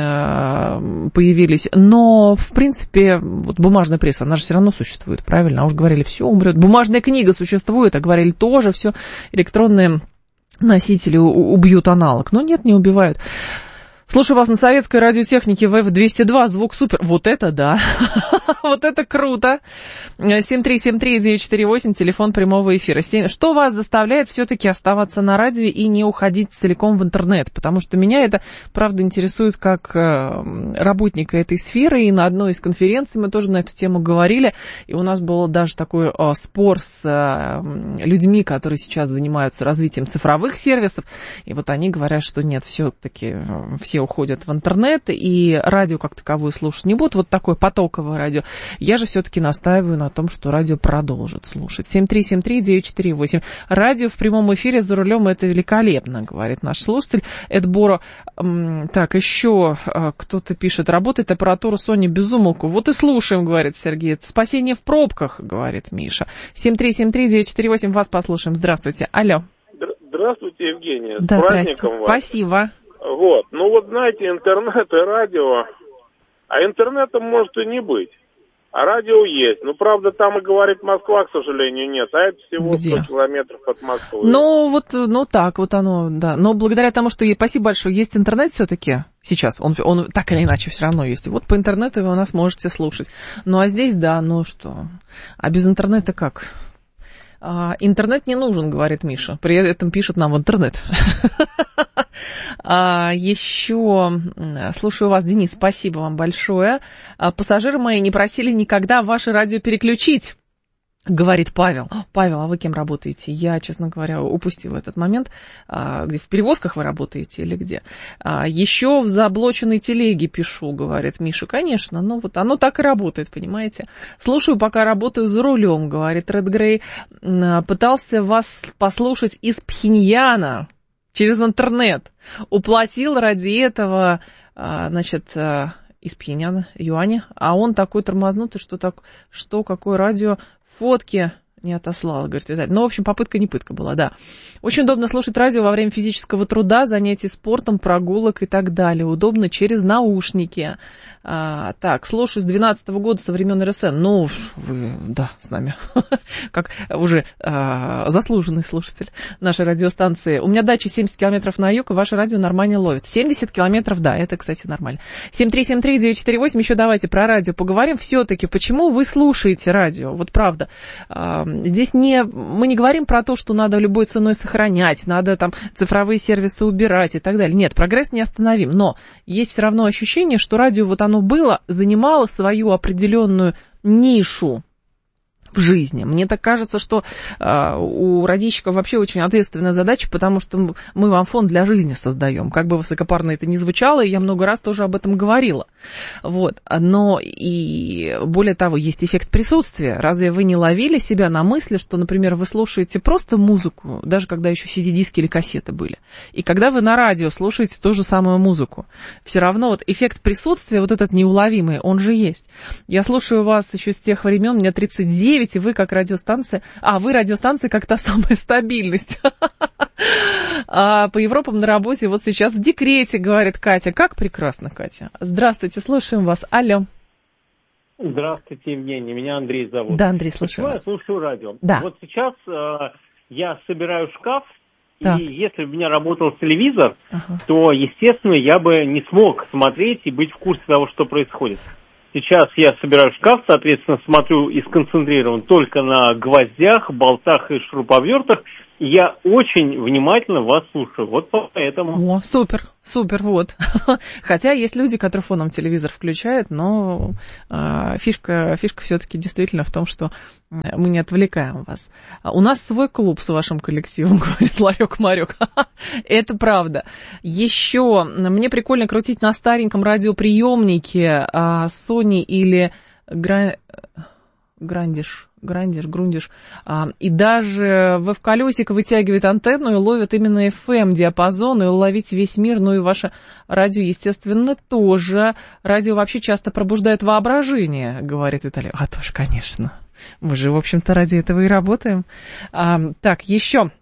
появились. Но, в принципе, вот бумажная пресса, она же все равно существует, правильно? А уж говорили, все умрет. Бумажная книга существует, а говорили тоже, все электронные носители убьют аналог. Но нет, не убивают. Слушаю вас на советской радиотехнике вэ эф двести два, звук супер. Вот это да, вот это круто. семь три семь три девять четыре восемь, телефон прямого эфира. Что вас заставляет все-таки оставаться на радио и не уходить целиком в интернет? Потому что меня это, правда, интересует как работника этой сферы, и на одной из конференций мы тоже на эту тему говорили, и у нас был даже такой спор с людьми, которые сейчас занимаются развитием цифровых сервисов, и вот они говорят, что нет, все-таки все уходят в интернет, и радио как таковое слушать не будут, вот такое потоковое радио. Я же все-таки настаиваю на том, что радио продолжит слушать. семь три семь три девять четыре восемь. Радио в прямом эфире за рулем — это великолепно, говорит наш слушатель. Эдборо. Так, еще кто-то пишет, работает аппаратура Sony без умолку. Вот и слушаем, говорит Сергей. Это спасение в пробках, говорит Миша. семь три семь три девять четыре восемь, вас послушаем. Здравствуйте. Алло. Здравствуйте, Евгения. С да, праздником вас. Спасибо. Вот, ну вот знаете, интернет и радио, а интернета может и не быть, а радио есть. Ну, правда, там и говорит Москва, к сожалению, нет, а это всего Где? сто километров от Москвы. Ну, вот, ну так вот оно, да. Но благодаря тому, что, спасибо большое, есть интернет все-таки сейчас, он, он так или иначе все равно есть. И вот по интернету вы нас можете слушать. Ну, а здесь, да, ну что, а без интернета как? А, интернет не нужен, говорит Миша. При этом пишет нам в интернет. А, еще слушаю вас, Денис, спасибо вам большое. А, пассажиры мои не просили никогда ваше радио переключить, говорит Павел. Павел, а вы кем работаете? Я, честно говоря, упустила этот момент. А, где в перевозках вы работаете или где? А, еще в заблоченной телеге пишу, говорит Миша. Конечно, ну вот оно так и работает, понимаете. Слушаю, пока работаю за рулем, говорит Ред Грей. Пытался вас послушать из Пхеньяна через интернет. Уплатил ради этого, значит, из Пхеньяна юаня. А он такой тормознутый, что так, что какое радио, фотки не отослал, говорит Виталий. Ну, в общем, попытка не пытка была, да. Очень удобно слушать радио во время физического труда, занятий спортом, прогулок и так далее. Удобно через наушники. А, так, слушаю с двенадцатого года, со времен эр эс эн. Ну, вы, да, с нами. Как уже а, заслуженный слушатель нашей радиостанции. У меня дача семьдесят километров на юг, и ваше радио нормально ловит. семьдесят километров, да, это, кстати, нормально. семь три семь три девять четыре восемь. Еще давайте про радио поговорим. Все-таки, почему вы слушаете радио? Вот правда. А, здесь не, мы не говорим про то, что надо любой ценой сохранять, надо там цифровые сервисы убирать и так далее. Нет, прогресс не остановим. Но есть все равно ощущение, что радио вот оно было, занимало свою определенную нишу в жизни. Мне так кажется, что э, у радищиков вообще очень ответственная задача, потому что мы вам фон для жизни создаем. Как бы высокопарно это ни звучало, и я много раз тоже об этом говорила. Вот. Но и более того, есть эффект присутствия. Разве вы не ловили себя на мысли, что, например, вы слушаете просто музыку, даже когда еще си ди-диски или кассеты были, и когда вы на радио слушаете ту же самую музыку, все равно вот эффект присутствия, вот этот неуловимый, он же есть. Я слушаю вас еще с тех времен, мне тридцать девять, и вы как радиостанция... А, вы радиостанция как та самая стабильность. А по Европам на работе вот сейчас в декрете, говорит Катя. Как прекрасно, Катя. Здравствуйте, слушаем вас. Алло. Здравствуйте, Евгений. Меня Андрей зовут. Да, Андрей, слушаю вас. Я слушаю радио. Да. Вот сейчас э, я собираю шкаф, так. И если бы у меня работал телевизор, ага. то, естественно, я бы не смог смотреть и быть в курсе того, что происходит. Сейчас я собираю шкаф, соответственно, смотрю и сконцентрирован только на гвоздях, болтах и шуруповертах. И я очень внимательно вас слушаю. Вот поэтому. О, супер, супер, вот. Хотя есть люди, которые фоном телевизор включают, но э, фишка, фишка все-таки действительно в том, что мы не отвлекаем вас. У нас свой клуб с вашим коллективом, говорит Ларек-Марек. Это правда. Еще мне прикольно крутить на стареньком радиоприемнике Sony или Гра... Грандиш. Грандиш, Грундиш, а, и даже в эф-колесико вытягивает антенну и ловит именно эф эм-диапазон, и ловить весь мир, ну и ваше радио, естественно, тоже. Радио вообще часто пробуждает воображение, говорит Виталий. А тоже, конечно. Мы же, в общем-то, ради этого и работаем. А, так, еще.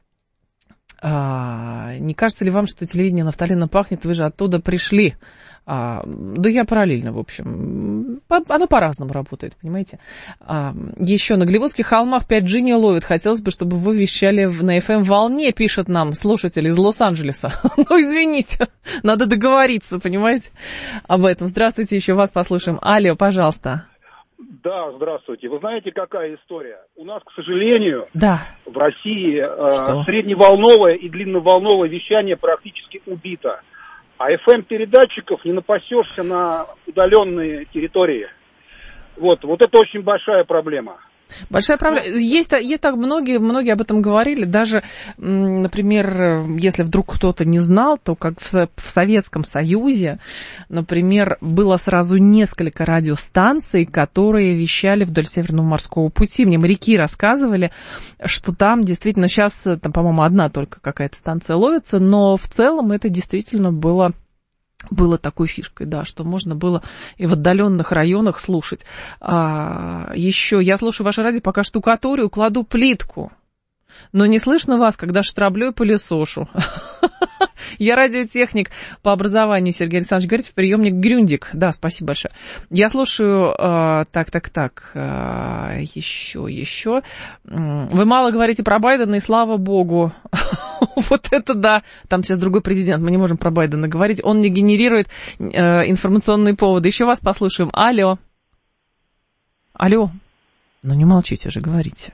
А, не кажется ли вам, что телевидение нафталином пахнет, вы же оттуда пришли? А, да я параллельно, в общем. Оно по-разному работает, понимаете. А, еще на Голливудских холмах пять джи не ловит. Хотелось бы, чтобы вы вещали в, на эф эм-волне, пишет нам слушатель из Лос-Анджелеса. Ну, извините, надо договориться, понимаете, об этом. Здравствуйте, еще вас послушаем. Алло, пожалуйста. Да, здравствуйте. Вы знаете, какая история? У нас, к сожалению, да. в России э, средневолновое и длинноволновое вещание практически убито. А эф эм-передатчиков не напасешься на удаленные территории. Вот, вот это очень большая проблема. Большая проблема. Есть, есть так многие, многие об этом говорили. Даже, например, если вдруг кто-то не знал, то как в, в Советском Союзе, например, было сразу несколько радиостанций, которые вещали вдоль Северного морского пути. Мне моряки рассказывали, что там действительно сейчас, там, по-моему, одна только какая-то станция ловится, но в целом это действительно было... Было такой фишкой, да, что можно было и в отдаленных районах слушать. А, еще я слушаю ваше радио, пока штукатурю, кладу плитку. Но не слышно вас, когда штраблю и пылесошу. Я радиотехник по образованию, Сергей Александрович говорит, приемник Грюндик. Да, спасибо большое. Я слушаю, э, так, так, так, э, еще, еще. Вы мало говорите про Байдена, и слава богу. Вот это да. Там сейчас другой президент, мы не можем про Байдена говорить. Он не генерирует э, информационные поводы. Еще вас послушаем. Алло. Алло. Ну не молчите же, говорите.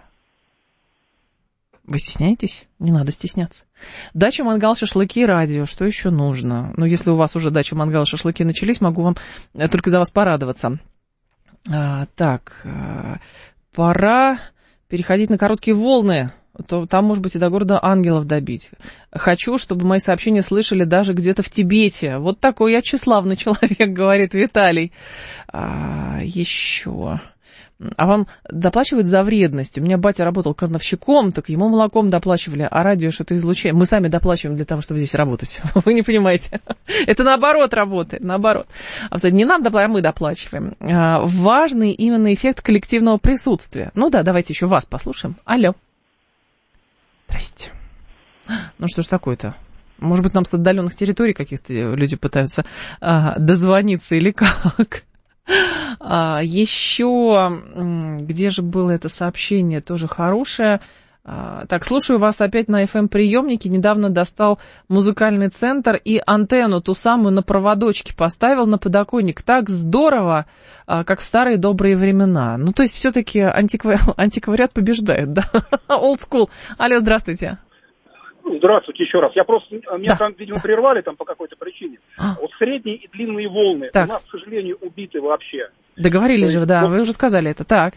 Вы стесняетесь? Не надо стесняться. Дача, мангал, шашлыки, радио. Что еще нужно? Ну, если у вас уже дача, мангал, шашлыки начались, могу вам только за вас порадоваться. А, так, а, пора переходить на короткие волны. То там, может быть, и до города ангелов добить. Хочу, чтобы мои сообщения слышали даже где-то в Тибете. Вот такой я тщеславный человек, говорит Виталий. А, еще... А вам доплачивают за вредность? У меня батя работал крановщиком, так ему молоком доплачивали, а радио что-то излучает. Мы сами доплачиваем для того, чтобы здесь работать. Вы не понимаете. Это наоборот работает, наоборот. Не нам доплачиваем, а мы доплачиваем. Важный именно эффект коллективного присутствия. Ну да, давайте еще вас послушаем. Алло. Здрасте. Ну что ж такое-то? Может быть, нам с отдаленных территорий каких-то люди пытаются а, дозвониться или как? А, еще, где же было это сообщение, тоже хорошее. А, так, слушаю вас опять на эф эм-приемнике. Недавно достал музыкальный центр и антенну, ту самую на проводочке, поставил на подоконник. Так здорово, а, как в старые добрые времена. Ну, то есть, все-таки антиква... антиквариат побеждает, да? Old school. Алло, здравствуйте. Здравствуйте еще раз. Я просто, меня да. там, видимо, прервали там по какой-то причине. А. Вот средние и длинные волны так. у нас, к сожалению, убиты вообще. Договорились же, да, вот, вы уже сказали это, так.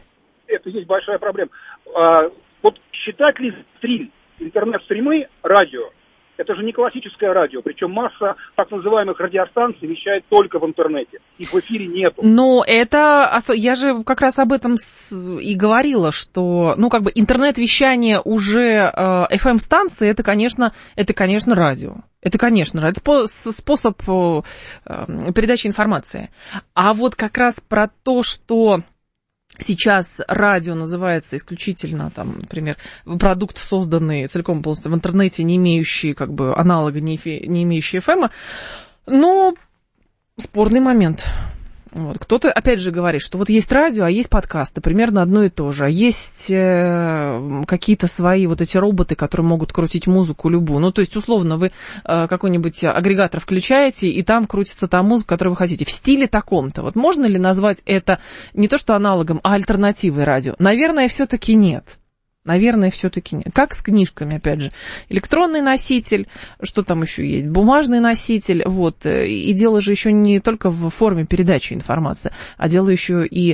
это есть большая проблема. А, вот считать ли стрим, интернет-стримы радио? Это же не классическое радио, причем масса так называемых радиостанций вещает только в интернете, их в эфире нету. Ну, это, я же как раз об этом и говорила, что, ну, как бы интернет-вещание уже эф эм-станции, это, конечно, это, конечно, радио. Это, конечно, это способ передачи информации. А вот как раз про то, что сейчас радио называется исключительно, там, например, продукт, созданный целиком полностью в интернете, не имеющий, как бы, аналога, не, эфи, не имеющий эф эм, ну, спорный момент. Вот. Кто-то, опять же, говорит, что вот есть радио, а есть подкасты, примерно одно и то же. А есть э, какие-то свои вот эти роботы, которые могут крутить музыку любую. Ну, то есть, условно, вы э, какой-нибудь агрегатор включаете, и там крутится та музыка, которую вы хотите, в стиле таком-то. Вот можно ли назвать это не то что аналогом, а альтернативой радио? Наверное, все-таки нет. Наверное, все-таки нет. Как с книжками, опять же. Электронный носитель, что там еще есть? Бумажный носитель. Вот. И дело же еще не только в форме передачи информации, а дело еще и,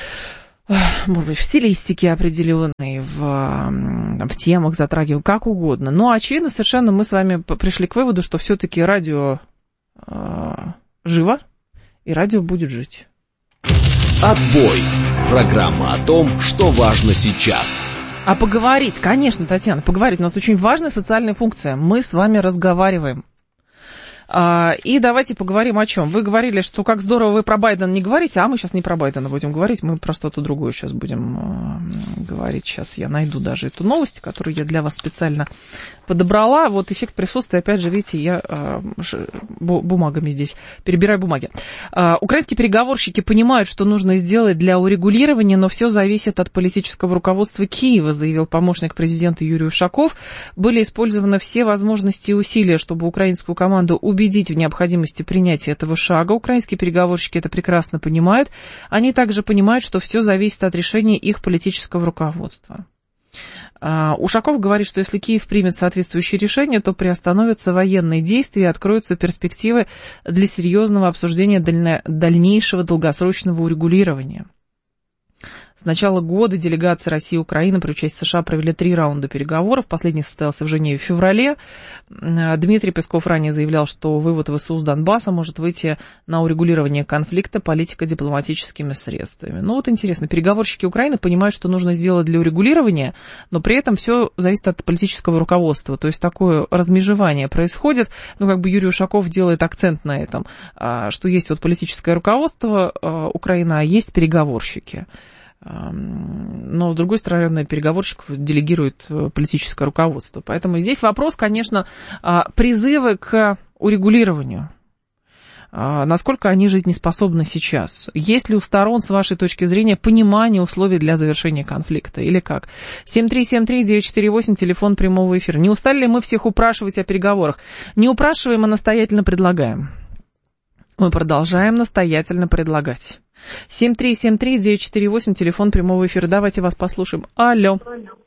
может быть, в стилистике определенной, в, в темах затрагиваем, как угодно. Но, очевидно, совершенно мы с вами пришли к выводу, что все-таки радио э, живо, и радио будет жить. Отбой. Программа о том, что важно сейчас. А поговорить, конечно, Татьяна, поговорить. У нас очень важная социальная функция. Мы с вами разговариваем. А, и давайте поговорим о чем. Вы говорили, что как здорово вы про Байдена не говорите, а мы сейчас не про Байдена будем говорить, мы про что-то другое сейчас будем э, говорить. Сейчас я найду даже эту новость, которую я для вас специально подобрала. Вот эффект присутствия, опять же, видите, я э, бумагами здесь перебираю бумаги. Э, украинские переговорщики понимают, что нужно сделать для урегулирования, но все зависит от политического руководства Киева, заявил помощник президента Юрий Ушаков. Были использованы все возможности и усилия, чтобы украинскую команду убедить в необходимости принятия этого шага. Украинские переговорщики это прекрасно понимают. Они также понимают, что все зависит от решения их политического руководства. Ушаков говорит, что если Киев примет соответствующее решение, то приостановятся военные действия и откроются перспективы для серьезного обсуждения дальнейшего долгосрочного урегулирования. С начала года делегации России и Украины при участии США провели три раунда переговоров. Последний состоялся в Женеве в феврале. Дмитрий Песков ранее заявлял, что вывод ВСУ с Донбасса может выйти на урегулирование конфликта политико-дипломатическими средствами. Ну вот интересно, переговорщики Украины понимают, что нужно сделать для урегулирования, но при этом все зависит от политического руководства. То есть такое размежевание происходит. Ну как бы Юрий Ушаков делает акцент на этом, что есть вот политическое руководство Украины, а есть переговорщики. Но, с другой стороны, переговорщиков делегирует политическое руководство. Поэтому здесь вопрос, конечно, призывы к урегулированию. Насколько они жизнеспособны сейчас? Есть ли у сторон, с вашей точки зрения, понимание условий для завершения конфликта? Или как? семь три семь три девять четыре восемь, телефон прямого эфира. Не устали ли мы всех упрашивать о переговорах? Не упрашиваем, а настоятельно предлагаем. Мы продолжаем настоятельно предлагать. семь три семь три девять четыре восемь, телефон прямого эфира. Давайте вас послушаем. Алло.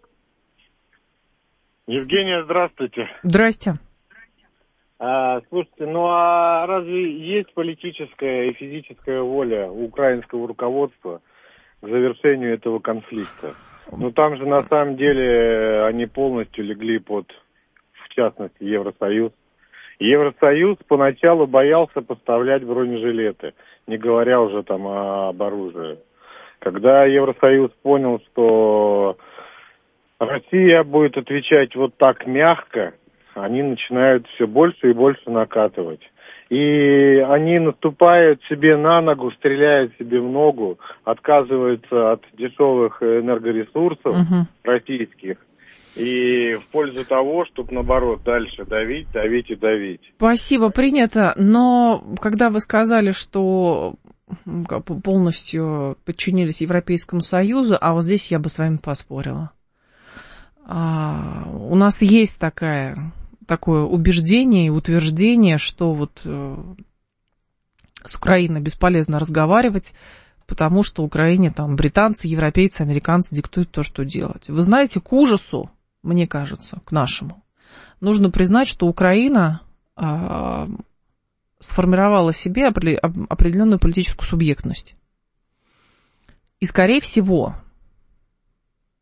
Евгения, здравствуйте. Здрасте. А, слушайте, ну а разве есть политическая и физическая воля у украинского руководства к завершению этого конфликта? Ну там же на самом деле они полностью легли под, в частности, Евросоюз. Евросоюз поначалу боялся поставлять бронежилеты, не говоря уже там об оружии. Когда Евросоюз понял, что Россия будет отвечать вот так мягко, они начинают все больше и больше накатывать. И они наступают себе на ногу, стреляют себе в ногу, отказываются от дешевых энергоресурсов uh-huh. российских. И в пользу того, чтобы, наоборот, дальше давить, давить и давить. Спасибо, принято. Но когда вы сказали, что полностью подчинились Европейскому Союзу, а вот здесь я бы с вами поспорила. А, у нас есть такая, такое убеждение и утверждение, что вот э, с Украиной бесполезно разговаривать, потому что Украине там британцы, европейцы, американцы диктуют то, что делать. Вы знаете, к ужасу, мне кажется, к нашему, нужно признать, что Украина э, сформировала себе определенную политическую субъектность. И, скорее всего,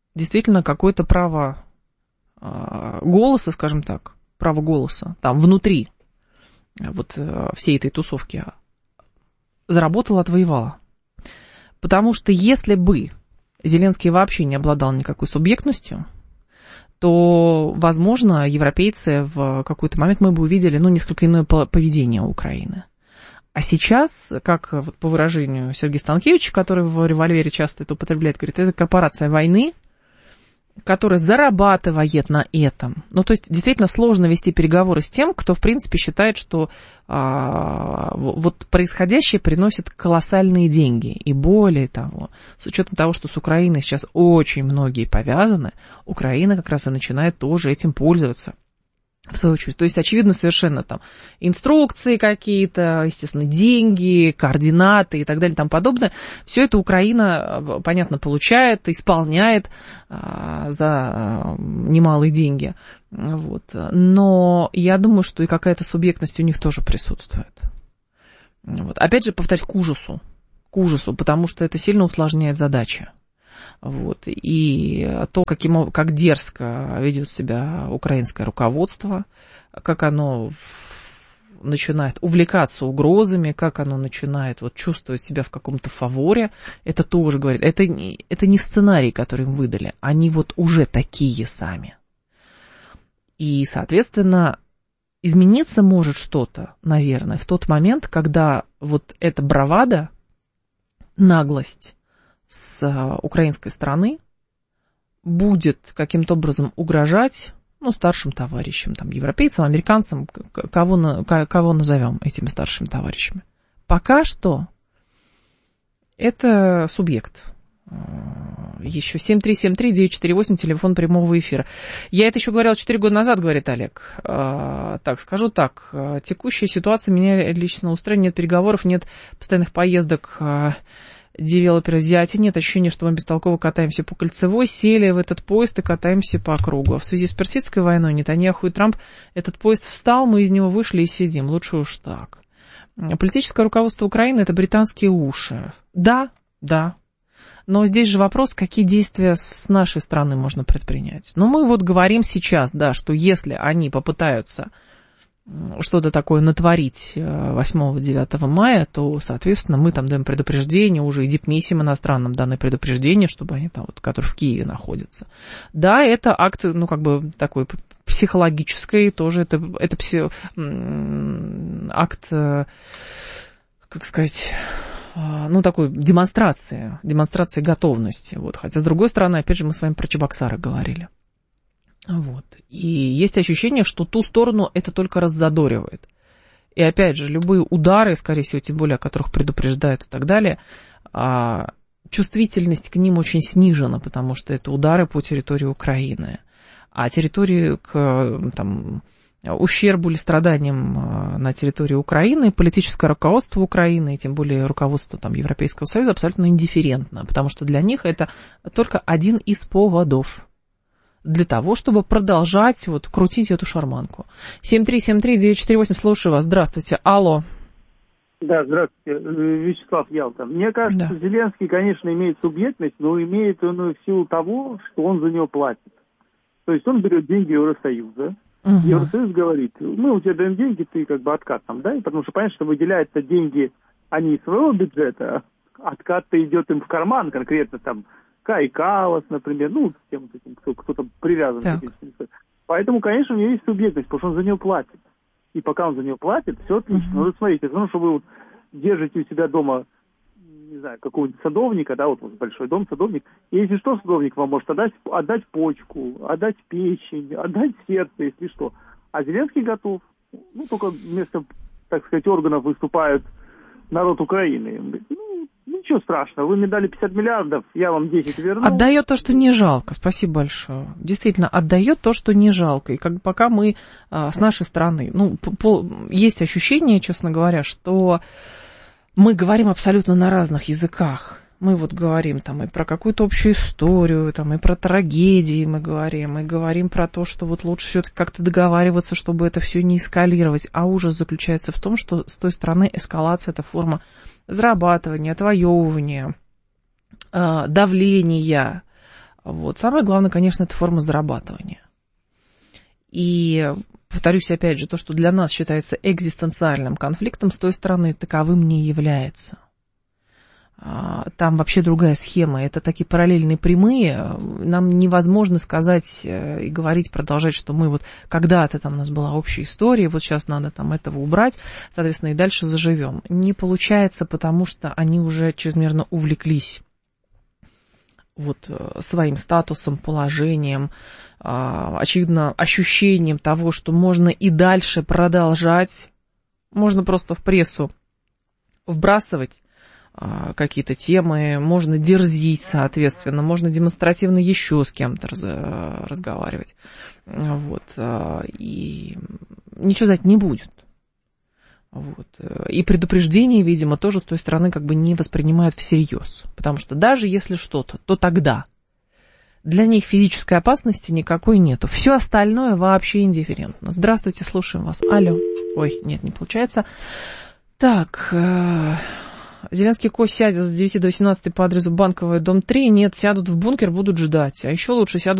действительно какое-то право голоса, скажем так, право голоса там внутри вот всей этой тусовки заработала, отвоевала. Потому что если бы Зеленский вообще не обладал никакой субъектностью, то, возможно, европейцы в какой-то момент мы бы увидели, ну, несколько иное поведение Украины. А сейчас, как вот по выражению Сергея Станкевича, который в «Револьвере» часто это употребляет, говорит, это корпорация войны, которая зарабатывает на этом. Ну, то есть, действительно сложно вести переговоры с тем, кто, в принципе, считает, что а, вот происходящее приносит колоссальные деньги. И более того, с учетом того, что с Украиной сейчас очень многие повязаны, Украина как раз и начинает тоже этим пользоваться. В свою очередь. То есть, очевидно, совершенно там инструкции какие-то, естественно, деньги, координаты и так далее и тому подобное. Все это Украина, понятно, получает, исполняет а, за а, немалые деньги. Вот. Но я думаю, что и какая-то субъектность у них тоже присутствует. Вот. Опять же, повторюсь, к ужасу. К ужасу, потому что это сильно усложняет задачи. Вот. И то, каким, как дерзко ведет себя украинское руководство, как оно начинает увлекаться угрозами, как оно начинает вот, чувствовать себя в каком-то фаворе, это тоже говорит. Это, это не сценарий, который им выдали, они вот уже такие сами. И, соответственно, измениться может что-то, наверное, в тот момент, когда вот эта бравада, наглость с украинской стороны будет каким-то образом угрожать, ну, старшим товарищам, там, европейцам, американцам, кого, на, кого назовем этими старшими товарищами. Пока что это субъект. Еще семь три семь три девять четыре восемь, телефон прямого эфира. Я это еще говорила четыре года назад, говорит Олег. Так, скажу так, текущая ситуация меня лично устраивает, нет переговоров, нет постоянных поездок девелоперы взять, нет ощущения, что мы бестолково катаемся по Кольцевой, сели в этот поезд и катаемся по кругу. А в связи с персидской войной Нетаньяху и Трамп, этот поезд встал, мы из него вышли и сидим. Лучше уж так. Политическое руководство Украины – это британские уши. Да, да. Но здесь же вопрос, какие действия с нашей стороны можно предпринять. Но мы вот говорим сейчас, да, что если они попытаются что-то такое натворить восьмого-девятого мая, то, соответственно, мы там даем предупреждение, уже и дипмиссиям иностранным даны предупреждение, чтобы они там, вот, которые в Киеве находятся. Да, это акт, ну, как бы такой психологический, тоже это, это пси, акт, как сказать, ну, такой демонстрации, демонстрации готовности. Вот. Хотя, с другой стороны, опять же, мы с вами про Чебоксары говорили. Вот. И есть ощущение, что ту сторону это только раззадоривает. И опять же, любые удары, скорее всего, тем более, о которых предупреждают и так далее, чувствительность к ним очень снижена, потому что это удары по территории Украины. А территории к там, ущербу или страданиям на территории Украины политическое руководство Украины, и тем более руководство там, Европейского Союза абсолютно индифферентно, потому что для них это только один из поводов для того, чтобы продолжать вот, крутить эту шарманку. семь три семь три девять четыре восемь, слушаю вас. Здравствуйте. Алло. Да, здравствуйте. Вячеслав Ялта. Мне кажется, да. Зеленский, конечно, имеет субъектность, но имеет он в силу того, что он за него платит. То есть он берет деньги Евросоюза. Угу. Евросоюз говорит, мы у тебя даем деньги, ты как бы откат нам дай, потому что понятно, что выделяются деньги, они из своего бюджета, откат-то идет им в карман, конкретно там Кай Калас, например, ну, с тем, кто, кто-то привязан к этим. Поэтому, конечно, у него есть субъектность, потому что он за нее платит. И пока он за нее платит, все отлично. Uh-huh. Ну, смотрите, потому что вы вот держите у себя дома, не знаю, какого-нибудь садовника, да, вот, вот большой дом, садовник, и если что, садовник вам может отдать, отдать почку, отдать печень, отдать сердце, если что. А Зеленский готов. Ну, только вместо, так сказать, органов выступает народ Украины. Ну, ничего страшного, вы мне дали пятьдесят миллиардов, я вам десять верну. Отдает то, что не жалко, спасибо большое. Действительно, отдает то, что не жалко. И как пока мы а, с нашей стороны, ну, по, есть ощущение, честно говоря, что мы говорим абсолютно на разных языках. Мы вот говорим там и про какую-то общую историю, там, и про трагедии мы говорим, и говорим про то, что вот лучше все-таки как-то договариваться, чтобы это все не эскалировать. А ужас заключается в том, что с той стороны эскалация – это форма зарабатывания, отвоевывания, давления, Вот. Самое главное, конечно, это форма зарабатывания. И повторюсь опять же, то, что для нас считается экзистенциальным конфликтом, с той стороны таковым не является. Там вообще другая схема, это такие параллельные прямые, нам невозможно сказать и говорить, продолжать, что мы вот когда-то там у нас была общая история, вот сейчас надо там этого убрать, соответственно, и дальше заживем. Не получается, потому что они уже чрезмерно увлеклись вот своим статусом, положением, очевидно, ощущением того, что можно и дальше продолжать, можно просто в прессу вбрасывать какие-то темы, можно дерзить, соответственно, можно демонстративно еще с кем-то раз, разговаривать. Вот. И ничего за это не будет. Вот. И предупреждение, видимо, тоже с той стороны как бы не воспринимают всерьез. Потому что даже если что-то, то тогда для них физической опасности никакой нету. Все остальное вообще индифферентно. Здравствуйте, слушаем вас. Алло. Ой, нет, не получается. Так... Зеленский кость сядет с девяти до восемнадцати по адресу Банковая, дом три. Нет, сядут в бункер, будут ждать. А еще лучше сядут